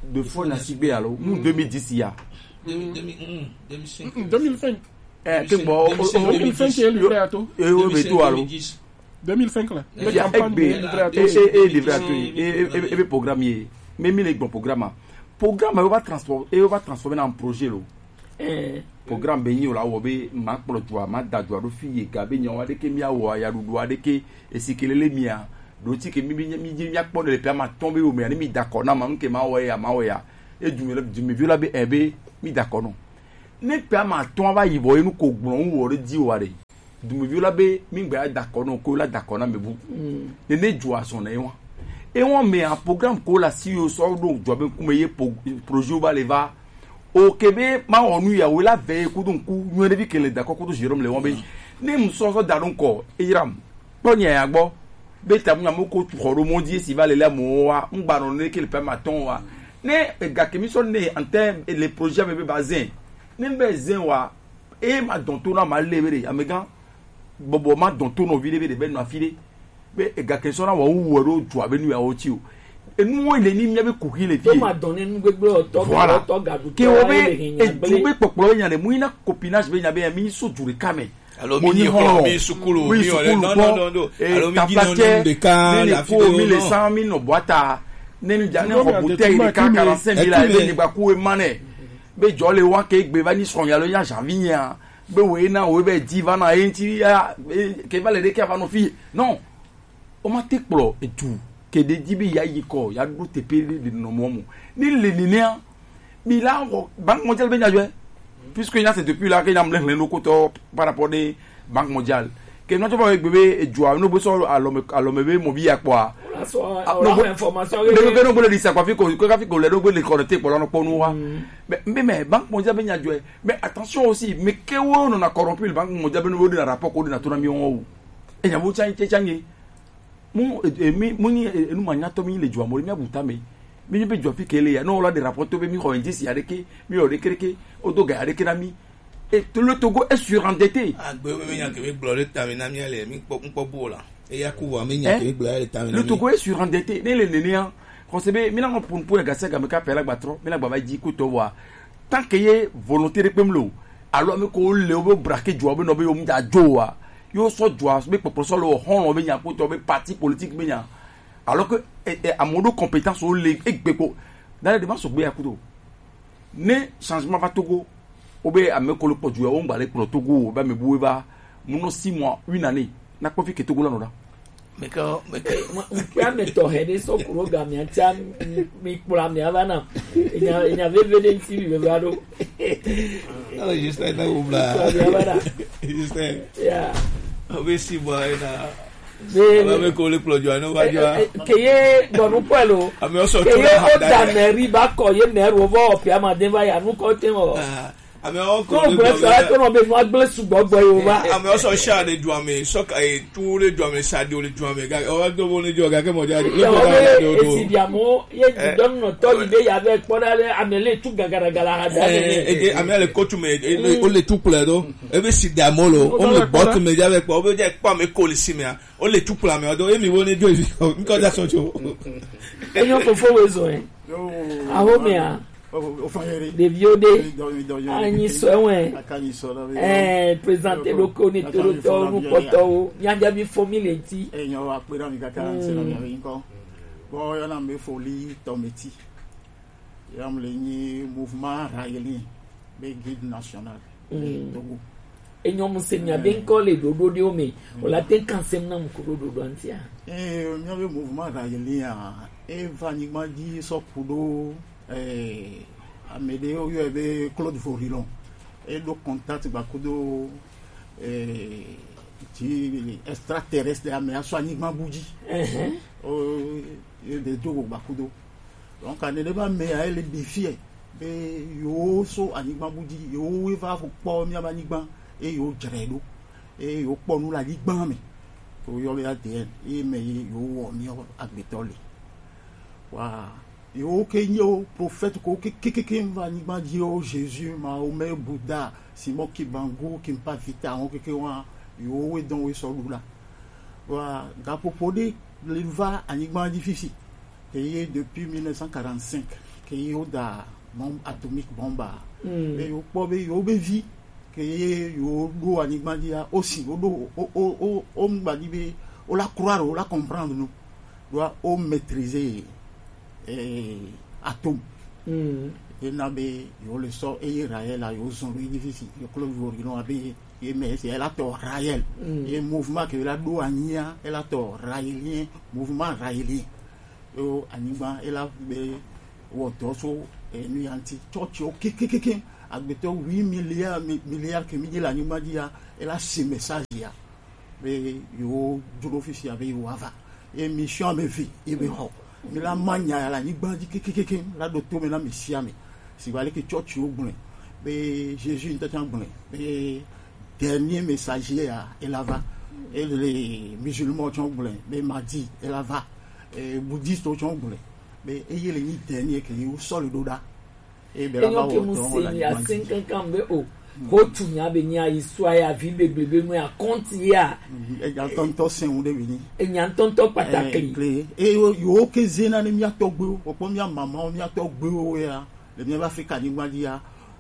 de fois na sigbe alors mu deux mille dix ya deux mille cinq deux mille cinq eh ke bo deux mille cinq est livré à tout e o be to alors deux mille cinq là le ya campagne be livré à tout et et livré à tout et et programme yi mais mi le bon programme programme va transformer et va transformer en projet lo eh programme be yi o la wo be ma kpro to ma da do do fi ye ga be nyawa de ke mi awo ya du do de ke esikelele mia do ti ke mi mi mi mi akpo le pe ma tomber o me mi d'accord na ma nke ma wo ya ma wo ya e du mi du mi viola be ebe mi d'accord no ne pe ma ton ba yi bo enu ko gbon wo re di wa re du mi viola be mi gba d'accord no ko la d'accord na me bu ne ne jo aso na e won e won me un programme ko la si o so do jo be ku me ye projet ba le va o kebe ma onu ya we la ve ku dun ku nyu ne bi kele d'accord ko do Jérôme le won be ne mu so so da don ko e yiram to nya ya gbo be ta mu ko tu xoro mo di si va le la mo wa ngba no ne kele pe ma ton wa ne ga kemi so ne en terme les projets be bazin ne be zin wa e ma don to na ma levere amega bobo ma don to no vile be de be no afile be ga ke so na wa wu ro ju abenu ya o ti o enu won le ni mi be ku ki le tó fi máa dán nínú gbégbé ọ̀tọ̀ voilà ọ̀tọ̀ gàdú ke o be e ju be popolo nya le mu ina copinage be nya be mi so jure kame alors mi ni ho mi sukulu mi ole no no no no alors mi gina no de ka la vidéo mille cent mille no boîte ne mi ja ne ko bouteille de ka quarante-cinq mille la be ni gba ku e mane be jo le wa ke gbe ba ni son ya lo ya janvier be we na we be di va na enti ya ke va le de ke va no fi non o ma te pro e tu ke de dibi ya yiko ya do te pele de no momo ni le linéa mi la banque mondiale be nya jo puisque là c'est depuis là que y a le no koto par rapport de banque mondiale que no to ba gbebe e jo no bo so alome alome be mo bi ya kwa no information le no bo le disa kwa fi ko ko fi ko le no bo le connecter pour no ponu wa mais mais banque mondiale be nya jo mais attention aussi mais que wo no na corrompu banque mondiale be no bo de rapport ko de na to na mi won e nya bo chan changi mu mi mu ni enu manya to mi le jo amori mi abuta me mi be jo fi kele ya no la de rapport to be mi ko indis ya de ke mi o de kreke o do ga de ke na mi et le Togo est surendetté agbe mi nya ke mi glo le ta mi na mi ale mi po po bo la e ya ku wa mi nya ke mi glo le ta mi na mi le Togo est surendetté ne le nenia ko se be mi na ko pour ga se ga me ka pela gbatro mi na gba ba ji ku to wa tant que ye volonté de pemlo alors mi ko le o braquer jo be no be o mi da jo wa yo so jo be popo so lo hon be nya ku to be parti politique be nya alors que à modo compétence au les ekbeko dans les démarches be akudo ne changement va Togo obe a me ko le poju o ngba le pro Togo ba me buwe ba muno six mois une année na ko fi ke Togo la no da me ka me ka ya me to hede so kuro ga mi atia mi kura mi avana nya nya vevede ti mi be ado ala just like na ubla just yeah obesi boy na de me ko le plojo ano ba ja keye donu pelo ame oso to keye na o da meri ba ko ye meru over opia ma den ba ya nu ko tin o ame o ko ko gbe so to no be no agble sugbo gbo yo ba ame oso sha de du ame so ka e tu le du ame sa de le du ame ga o do bo le jo ga ke mo ja le ko ga do do e si biamo ye di don no to ide ya be podale ame le tu gagara gala ha da e ame le ko tu me o le tu ple do e be si da molo o me bot me ja be po o be je pa me ko le si me o le tu ple me o do e mi wo ne jo mi ko da so jo enyo fo fo wezo eh aho me a de viode anyi so enwe eh présenter le connaître to nu poto nyanja bi formule ti eyan wa pe ra mi kaka se na mi nko bo yo na me foli tometi yam le ni mouvement raili be guide national Togo enyo mu se nya ben ko le dodo de o me o la ten kan sem na mu ko dodo antia eh mi be mouvement raili a e vani ma di so pudo eh amede o yo be Claude Forilon et le contact ba kudo eh ti extraterrestre ame aso anigba buji eh o de Togo ba kudo donc ane de ba me a le défi be yo so anigba buji yo we va fo po mi anigba e yo jeredo e yo po nu la igba mi ko yo be ate e me yo wo mi agbetole wa yo kenyo prophète ko kekeke va ni ba di o Jésus Mahomet Bouddha Simon Kibangu Kimpa Vita on keke wa yo we don we so lula wa ga popode le va anigba difficile et depuis mille neuf cent quarante-cinq ke yo da bombe atomique bomba e yo po be yo be vi ke yo do anigba dia aussi o do o o o mba di be o la croire o la comprendre nous doit o maîtriser eh atome et na be yo le so e Israël a yo son lui difficile yo Claude Vorino abe et mais c'est la to Raël et mouvement que la do ania et la to raélien mouvement raélien o anigba et la be wo to so e ni anti church o kekekeke agbeto huit milliards milliards que mi di la anigba dia et la ce message ya be yo duro officiel avec yo ava et mission me vie et be ho mi la manya la anigba di kekekeke la do to me na misiame si vale que church o gbon be Jésus n'était gbon be dernier messager à Elava et les musulmans sont blés mais mardi Elava et bouddhistes sont blés mais et les derniers qui au sol doda et ben là on sait il y a cinquante ans mais oh ko tunya be nya histoire ya vie bebebe mu ya compte ya e ya tonto sen o de bini e nya tonto pataki e yo ke zena ni mi atogbe o po mi mama o mi atogbe o ya le mi Africa ni gba dia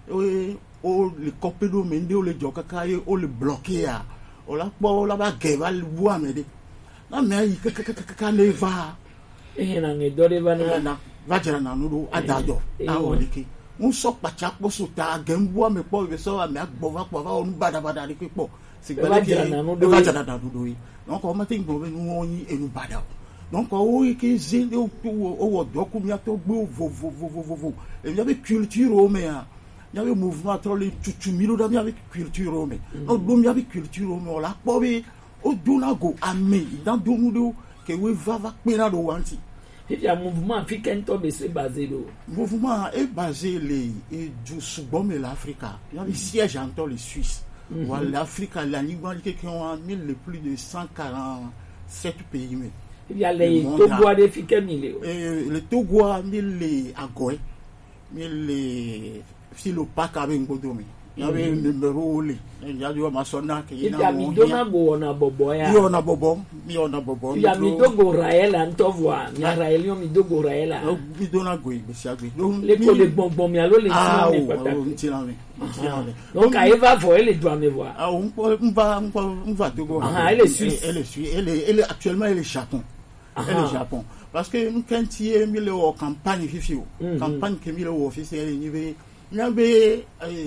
o le copedo mende o le joka kai o le bloquer o la po la ba ge va lu amede na me yi ka le va e na nge do de va na va jara na no adajo na o le ki un so pacha po so ta gembu ame po be so ame agbo va po va o bada bada ri po si gba le va jara na do yi donc o ma tin gbo be nu oyin enu bada donc o yi ke ze o o wo do ku mi ato gbo vo vo vo vo vo e mi ave culture o me a il y avait mouvement entre les tutumilo d'ami avec culture mais on domi avec culture mais on la pobe o donago ame dans domudo que we va va pena do wanti il y a mouvement africain to be se basé do mouvement est basé les et du subom et l'Afrique il y a des sièges entre les Suisses ou l'Afrique la lingua qui ont mis le plus de cent quarante-sept pays mais il y a les Togo des africains mille et le Togo mille les agoy mille les si le pack avec ngodomi il y avait le numéro li il y a du masona qui il y a mi dona go na bobo ya yo na bobo mi na bobo il y a mi dogo raela ntovwa mi raelio mi dogo raela mi dona go be siagbe le ko le bonbon mi alo le ah ti o ti na mi donc elle va voir elle doit me voir ah on on va on va Togo ah elle est suisse elle est suisse elle est elle est actuellement elle est Japon elle est Japon parce que nous quand il est mis le campagne fifio campagne que mis le officiel niveau nyabe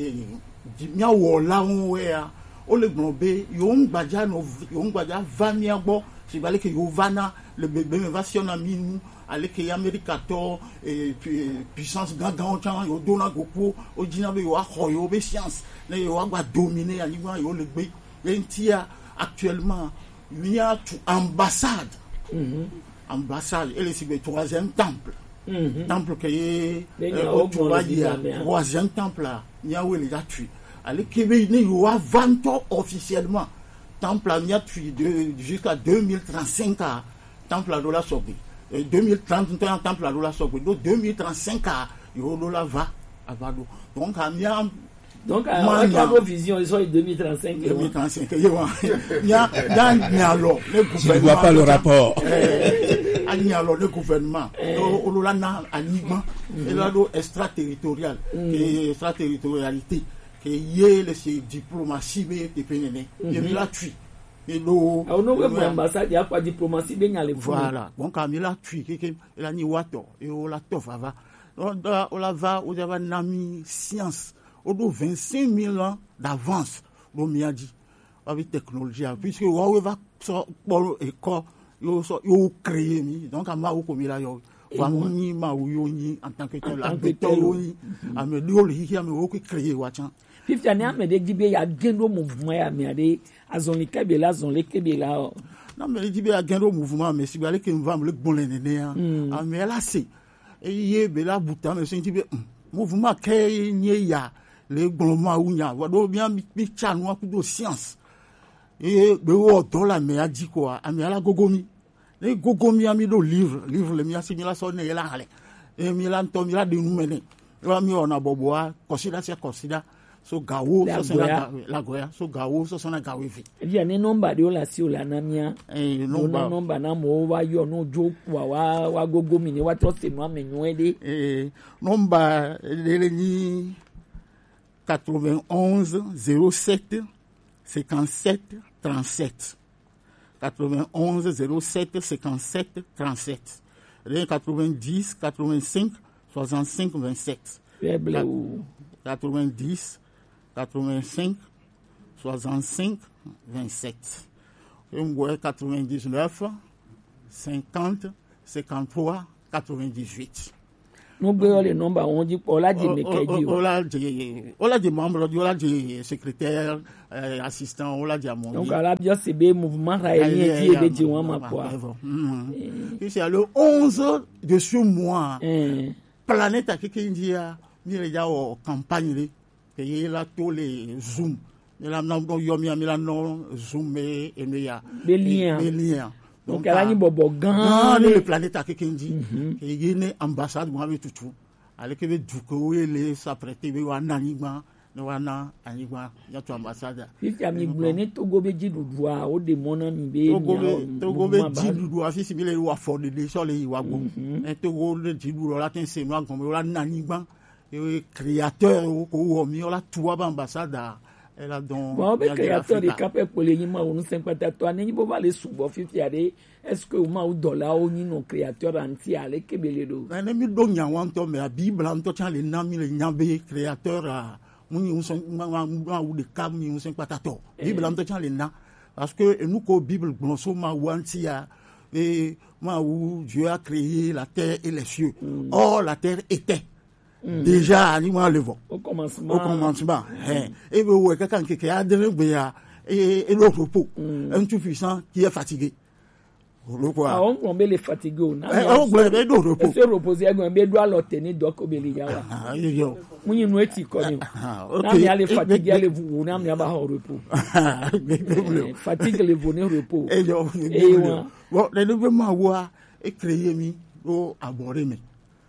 nya wo la won ya o le gbon be yo ngbaja no yo ngbaja vania bo si bale ke yo vana le bebe me va si on a minu ale ke America to et puissance gagan chan yo dona goku o jina be yo akho yo be science ne yo agba dominer ani wa yo le gbe entia actuellement il y a ambassade ambassade et le sibe troisième temple Mm-hmm. temple que est au troisième temple là il y a où il a tué allez Québec il y a vingt ans officiellement temple il y a tué jusqu'à deux mille trente-cinq temple à la sortie deux mille trente temple à la sortie donc deux mille trente-cinq il y a la va avado donc il y a donc à la vision ils sont deux mille trente-cinq deux mille trente-cinq il y a il y a il y a alors je ne vois pas le rapport ani alors le gouvernement o lo la na anigba et là do extraterritorial et extraterritorialité que yé le diplomatie be dependene et la tui et lo on no we ambassade ya kwa diplomatie be nya le voilà donc a mi la tui que la ni wato et o la tofava o la va o java nami science o do vingt-cinq mille ans d'avance lo mi a dit avec technologie puisque wa va so pour école yo so yo créer mi donc ama o komi la yo wa ni ma o yo ni en tant que tel la beto ni a me do le hi me o ko créer wa chan fifty ani a me de gibe ya gendo mouvement ya me ade azon le kebe la zon le kebe la non mais gibe ya gendo mouvement mais si bale ke mva le bon le ne a me la c'est e ye be la buta me sen gibe mouvement ke nye ya le gloma ou nya wa do bien mi chanu ku do science et be wo do la me a dit quoi a me la gogomi les gogomi a mis le livre livre le mi a signé la sonne la ale et mi la to mi la de nous mener wa mi ona boboa considère c'est considère so gawo La so sona Goya. la goya so gawo so sona gawe vi dia ne number de o la si o la na mia eh no na number number na mo wa yo no jo wa wa wa gogo mi ni wa to se no amenyu ede eh number ele ni quatre-vingt-onze zéro sept cinquante-sept trente-sept quatre-vingt-onze zéro sept cinquante-sept trente-sept le quatre-vingt-dix quatre-vingt-cinq soixante-cinq vingt-sept faible ou quatre-vingt-dix quatre-vingt-cinq soixante-cinq vingt-sept et quatre-vingt-dix-neuf cinquante cinquante-trois quatre-vingt-dix-huit no gbe o le number won ji po la di mekeji o Ola di Ola di membre di Ola di secrétaire euh, assistant Ola di amon. donc ala bio se be mouvement ra eni ti ebe ji won ma po Et c'est le onze de ce mois eh planète Akikindia ni le ja o campagne le que y la tous les zoom ni la no yo mi mi la no zoom et et ya Des liens. des liens. donc ala ni bobo gan Dans le le planète Akikindi, il y a une ambassade Mohamed Toutou. Avec le Duko, il s'apprêtait à Nanigma, Noana, Anigma, il y a une ambassade. fifi ami gble ni togo be ji dudua o de mona mi be Togo, ni Togo, Djibou, doit faire similaire ou à fort de désoler, il va bon. Et Togo, le Djibou, là, c'est moi, comme là, Nanigma, et créateur, ou mis là, tout à l'ambassade. Elle a donc. bon be créateur de capé pour les yima onu cinquante to ani bo va le subo fifi ade est-ce que o ma o dollar o ni no créateur anti ale kebele do Mais mi do nya wan to mais la Bible en to tient les nami les nyambe créateur a muni un son ma ou de cam ni un son patato Bible en to tient les na parce que nous ko Bible glonso ma wanti ya et ma où Dieu a créé la terre et les cieux. Or la terre était déjà animal le vent au commencement au commencement hein et vous quelqu'un qui a donné bien et et le repos un tout puissant qui est fatigué le quoi ah on on be le fatigué o na eh on gbe be do repos se reposer agun be do alo teni do ko be le ya wa ah yo munyi no eti ko ni ah na mi ale fatigué ale vous na mi aba ho repos okay fatigue le bonheur repos et yo Eh, ouais. bon le nouveau ma wa et créer mi o aborder mi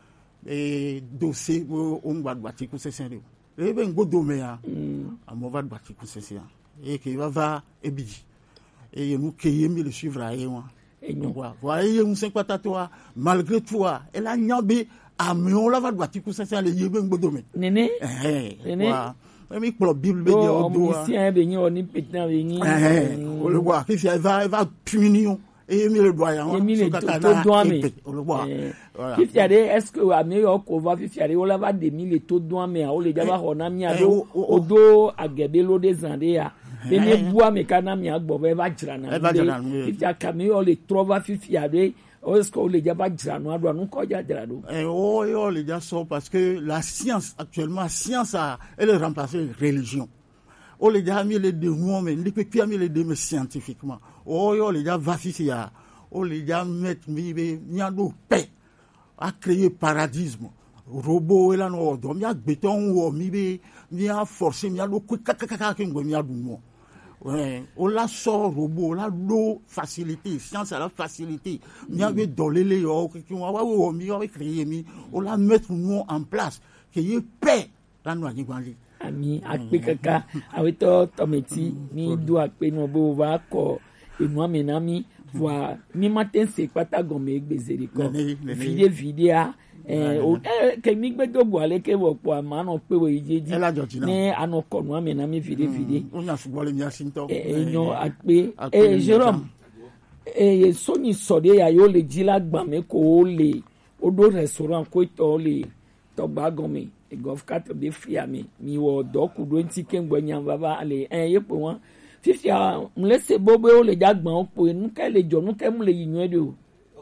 et dossier o on va bâtir ko c'est sérieux et ben go do me ya a mo va bâtir ko c'est sérieux et qui va va et bidi et nous créer mi le suivre à moi et non voyez un cinquante toi malgré toi elle a nyabé a mi on la va bâtir ko c'est sérieux ye ben go do me nene eh Nene. wa mi pro bible be do de o o do musicien be ni oni petan be ni eh on le voit qui elle va elle va punir et mi le doigt et mi le to do mi on le voit voilà fifi ade est-ce que ami yo ko va fifi ade o la va de mi le to do mi a o le jaba ho na mi a Eh, do o- o- o do agebe lo de zande ya be mi bua mi kana mi agbo be va jira na Eh, va jira na mi. fifi akami o le trova fifi ade o est-ce que o le jaba jira no ado anu ko ja jira do Eh, oh, oh, les gens sont parce que la science actuellement, la science a, elle est remplacée la religion. Oh, les gens ont mis les deux mots, mais les petits ont mis les deux mots scientifiquement. Oh, oh, les gens va ici, oh, les gens mettent, mi, mi, mi, mi, paix, à créer paradisme. Robot, et là, non, donc, mi, a béton, ou, mi, mi, mi, a forcé, mi, a l'eau, kakakaka, mi, a l'eau. Ouais, on la sort robot, on la l'eau facilité, science à la facilité. Nous avons donné les gens qui ont créé, on la mettre nous en place, qu'il y ait paix dans nos animaux. ami akpe kaka awetɔ tɔmeti mi do akpe no bo va kɔ enua me na mi voa mi ma te se kpata gɔme egbeze de kɔ Nene, nene. vide videa ɛɛ o ɛɛ ke mi gbe do bo ale ke wɔ kpɔ ama anɔ pe wo yi dzi Elle a Georgina. ne anɔ kɔ nua me na mi vide vide On a souvent les miens symptômes. enyo akpe Akpe ee ni Jérôme ee soni sɔde ya yo le dzi la gbame ko o le o do restaurant ko tɔ le tɔgba gɔme egɔf kata be fia mi mi wɔ dɔ ku do ŋuti ke ŋgbɔ nya vava ale ɛn ye kpe wɔn fifia mle se bobe o le dza gbã o kpe nu ke le dzɔ nu ke mu le yi nyuie de o.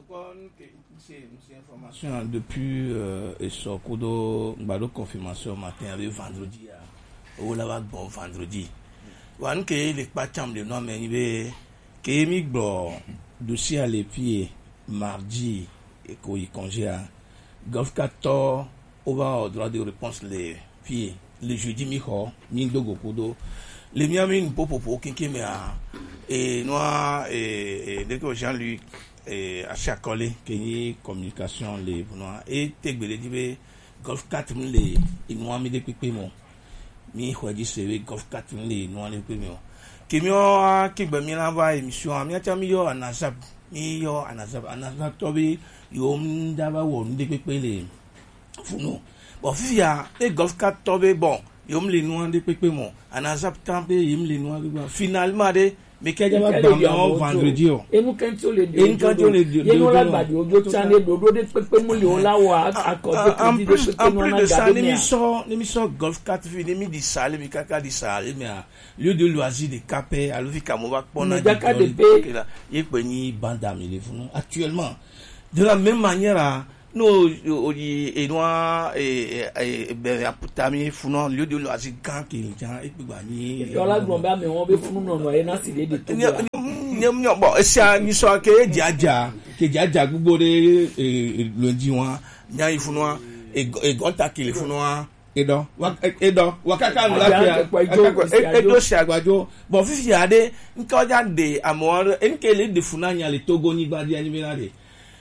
Information depuis euh, et sur Kudo Mbado confirmation matin avec vendredi ou là va bon vendredi wan ke le pacham de no mais ibe ke mi gbo dossier à les pieds mardi et ko y congé golf quatorze on va au droit de réponse les pieds le jeudi mi ho mi dogo Kudo le mi ami un popo po kinki me a et noa et dès que Jean-Luc et à chaque collègue qui y communication les et te gbele dibe golf quatre les ils m'ont mis des pipi mon mi hwaji sewe golf katinle no ale pe mi o kemi o ki gbe mi la ba emission mi acha mi yo anasap mi yo anasap anasap to bi yo mda ba wo nde pepe le funo bon fia e golf kat to be bon yo mle no nde pepe mo anasap tampe yo mle no nde finalement de mais que ya ba mi o vendredi o enu kan ti o le de enu kan ti o le de ye no la gba de ojo chan le dodo de pepe mu le o la wa akode en plus en plus de ça l'émission l'émission golf kat fi ni mi di sale mi kaka di sale mais lieu de loisir de Capé à l'ofi Kamova pona de là y pe ni banda mi le funu actuellement de la même manière no odi enwa e e be aputami funu lieu de loisir kan ki jan e pe gba ni yo la gbon ba me won be funu no no e na si le de to nyam nyam bon esa ni so ke jaja ke jaja gbogbo de lundi wa nya ifunu e e gonta ki le funu edo edo wakaka nla pia edo si agbajo bon fifi ade nka oja de amor enke le de funa nya le Togo ni gba dia ni mi na de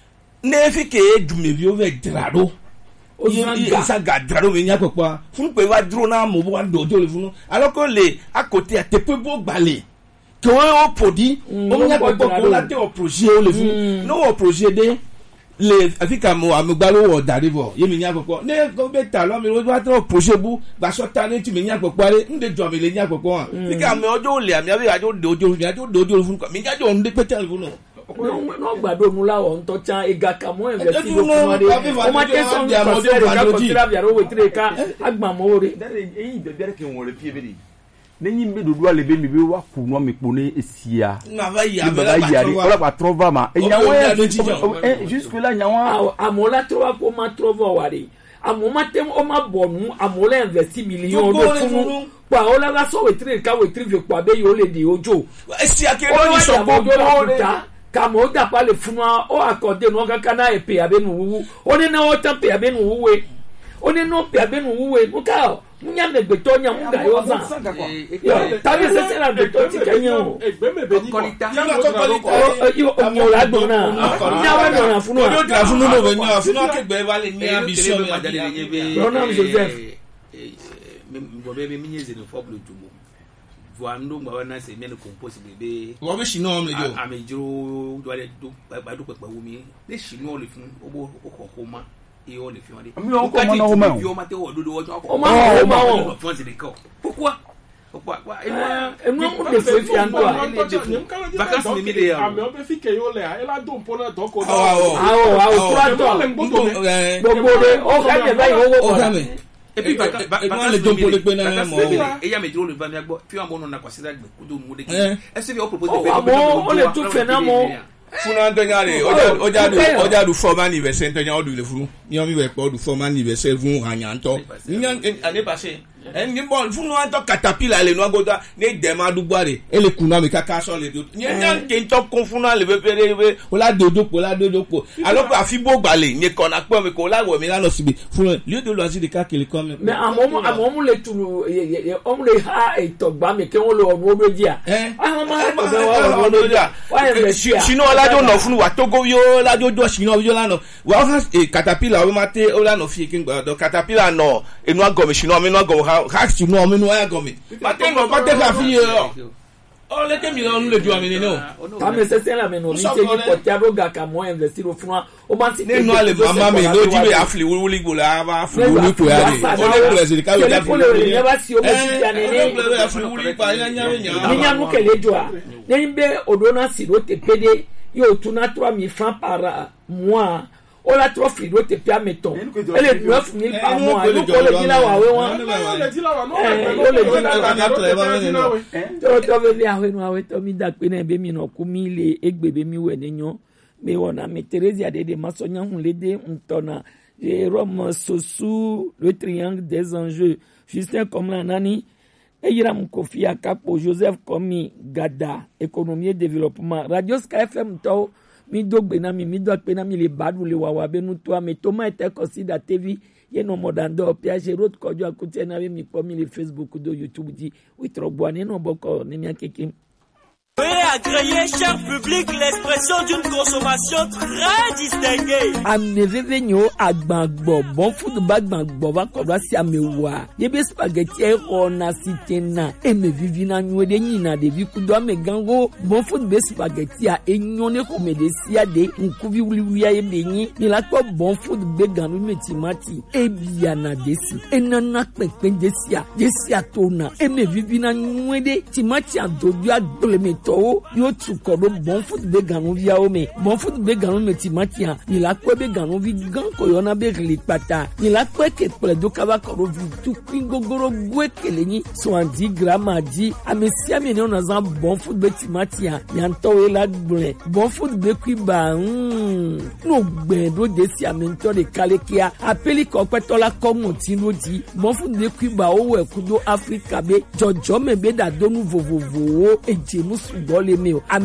ne fi ke dumevi over drado o sa ga drado mi nya popo fun pe wa duro na mo wa dojo le funu alors que le à côté a te pe bo gbale que o podi o nya popo ko la te o projet o le funu no o projet de le afika mo amugbalo wo darivo ye mi nya popo ne go beta lo mi wo tro projet bu gba so ta ni ti mi nya popo ale nde jo mi le nya popo an fika mi ojo le ami abi ajo dojo mi ajo dojo fun mi nya jo nde petel fun no gbado nu la o nto chan egaka mo investi lo kuma de o ma te son dia mo de ka ko tira biaro we tre ka agba mo re eyin be bere ke won le fie be di nenyi mbe dodo ale be mi be wa ku no mi pone esia na va ya be la ya ola ba trova ma e nyawo e jusque là nyawo amola trova ko ma trova wari amoma tem o ma bonu amola investi million de funu pa ola ga so we tre ka we tre vi kwa be yo le di ojo esia ke lo ni so go kamo da pa le funwa o accordé no kaka na e pe abenu wuwu o ne na o tan pe abenu wuwe o ne no pe abenu wuwe mo ka nya me gbe to nya mu ga yo san yo ta bi se se na gbe to ti kenya o egbe me be ni Kolita. yo o mo la gbo na nya wa no na funwa o dra funu no be nya funu ke gbe va le ni ambition ma jale le be Ronald Joseph mo be be mi nyeze no foblo jumo voando ngba wana se me no compose bebe wo be shino am le jo amejiro do ale do ba do pepe wo mi le shino le fun obo okokoma e o le fi won de mi o ko mo na o ma yo ma te o do do o ma o ma o fun se de ko pourquoi pourquoi e mo mo de fe fi ando a vacances mi mi de ya ame o be fi ke yo le a ela do mpona do ko awo awo trato gbogbo de o ka me bayi owo ko et puis va va le dompo le pena mo et ya me diro le va mi agbo fi ambo no na kwasira gbe kudo mu de est-ce que o propose de faire o le tout fait na mo funa ntonyare oja oja du oja du formal anniversaire ntonya o du le funu ni o mi we po du formal anniversaire fun ranyanto ni année passée en ni bon funu anto caterpillar le no agoda ne dema dugbare ele kuna mi kaka so le do ni nyan ke nto kon funu le be pere o la dodo po la dodo po alors que afibo gbale ni kon na po mi ko la wo mi la no sibi funu lieu de loisir de ka kele comme mais amomo amomo le tulu o mo le ha e to gba mi ke won lo o do dia ah ma ko be wa o do dia wa e sino lajo no funu wa togo yo lajo do sino yo la no wa ha e caterpillar o ma te o la no fi kin gba do caterpillar no enu agomi sino mi no agomi ha sino mi no agomi ma te no ma te ka fi yo o le ke mi no le do mi no ta me se se la me no ni se ni portable ga ka mo investir o funu o ma si ne no ale mama mi no di be afli wuli gbo la ba afli wuli ko ya ni o le president ka we da fi ne ba si o mo si ya ne ne afli wuli pa ya nya nya ni nya mu kele jo a ne be odona si ro te pede yo tuna trois mille francs par mois o la trop frigo te pia meton elle est neuf mille par mois nous ko le dila wa we won le dila wa no le dila wa to to be li awe no awe to mi da pe na be mi no ku mi le egbe be mi we ne nyo me wona me Teresia de de masonya hun le de ntona Jérôme Sossou le triangle des enjeux Justin comme la nani Eyiram Kofi Akapo Joseph Komi Gada économie et développement Radio Sky F M to mi dogbe na mi mi do pe na mi le badu le wawa be nu to me to ma ete consider T V ye no modando pia je road kojo akuti na mi po mi le Facebook do YouTube di we trogbo ani no boko ni mi akeke Agréer, cher public, l'expression d'une consommation très distinguée. Amevevegno agbagbo bon food bagbagbo va kodwa si amewa. Yebe spaghetti e ona sitena e me vivina nwede nyina de bi kudo amegango bon food be spaghetti a enyone ko me de sia de nkuvi wuli ya yebe nyi ni la ko bon food be ganu metimati e bia na desi enana pepe desia desia tona e me vivina nwede timati adodu aglemeto yo tukoro bon food be ganu via o me bon food be ganu metimati a ni la ko be ganu vi gan ko yona be glipata ni la ko ke pledo kaba ko vi tu pingogoro gwe keleni so andi grama di amesia me ne ona za bon food be timati a yanto e la gble bon food be kwiba mm no gbe do desia mento de kalekia apeli ko petola ko motino di bon food be kwiba o we kudo Africa be jojo me be da donu vovovo e jemu sugbole me o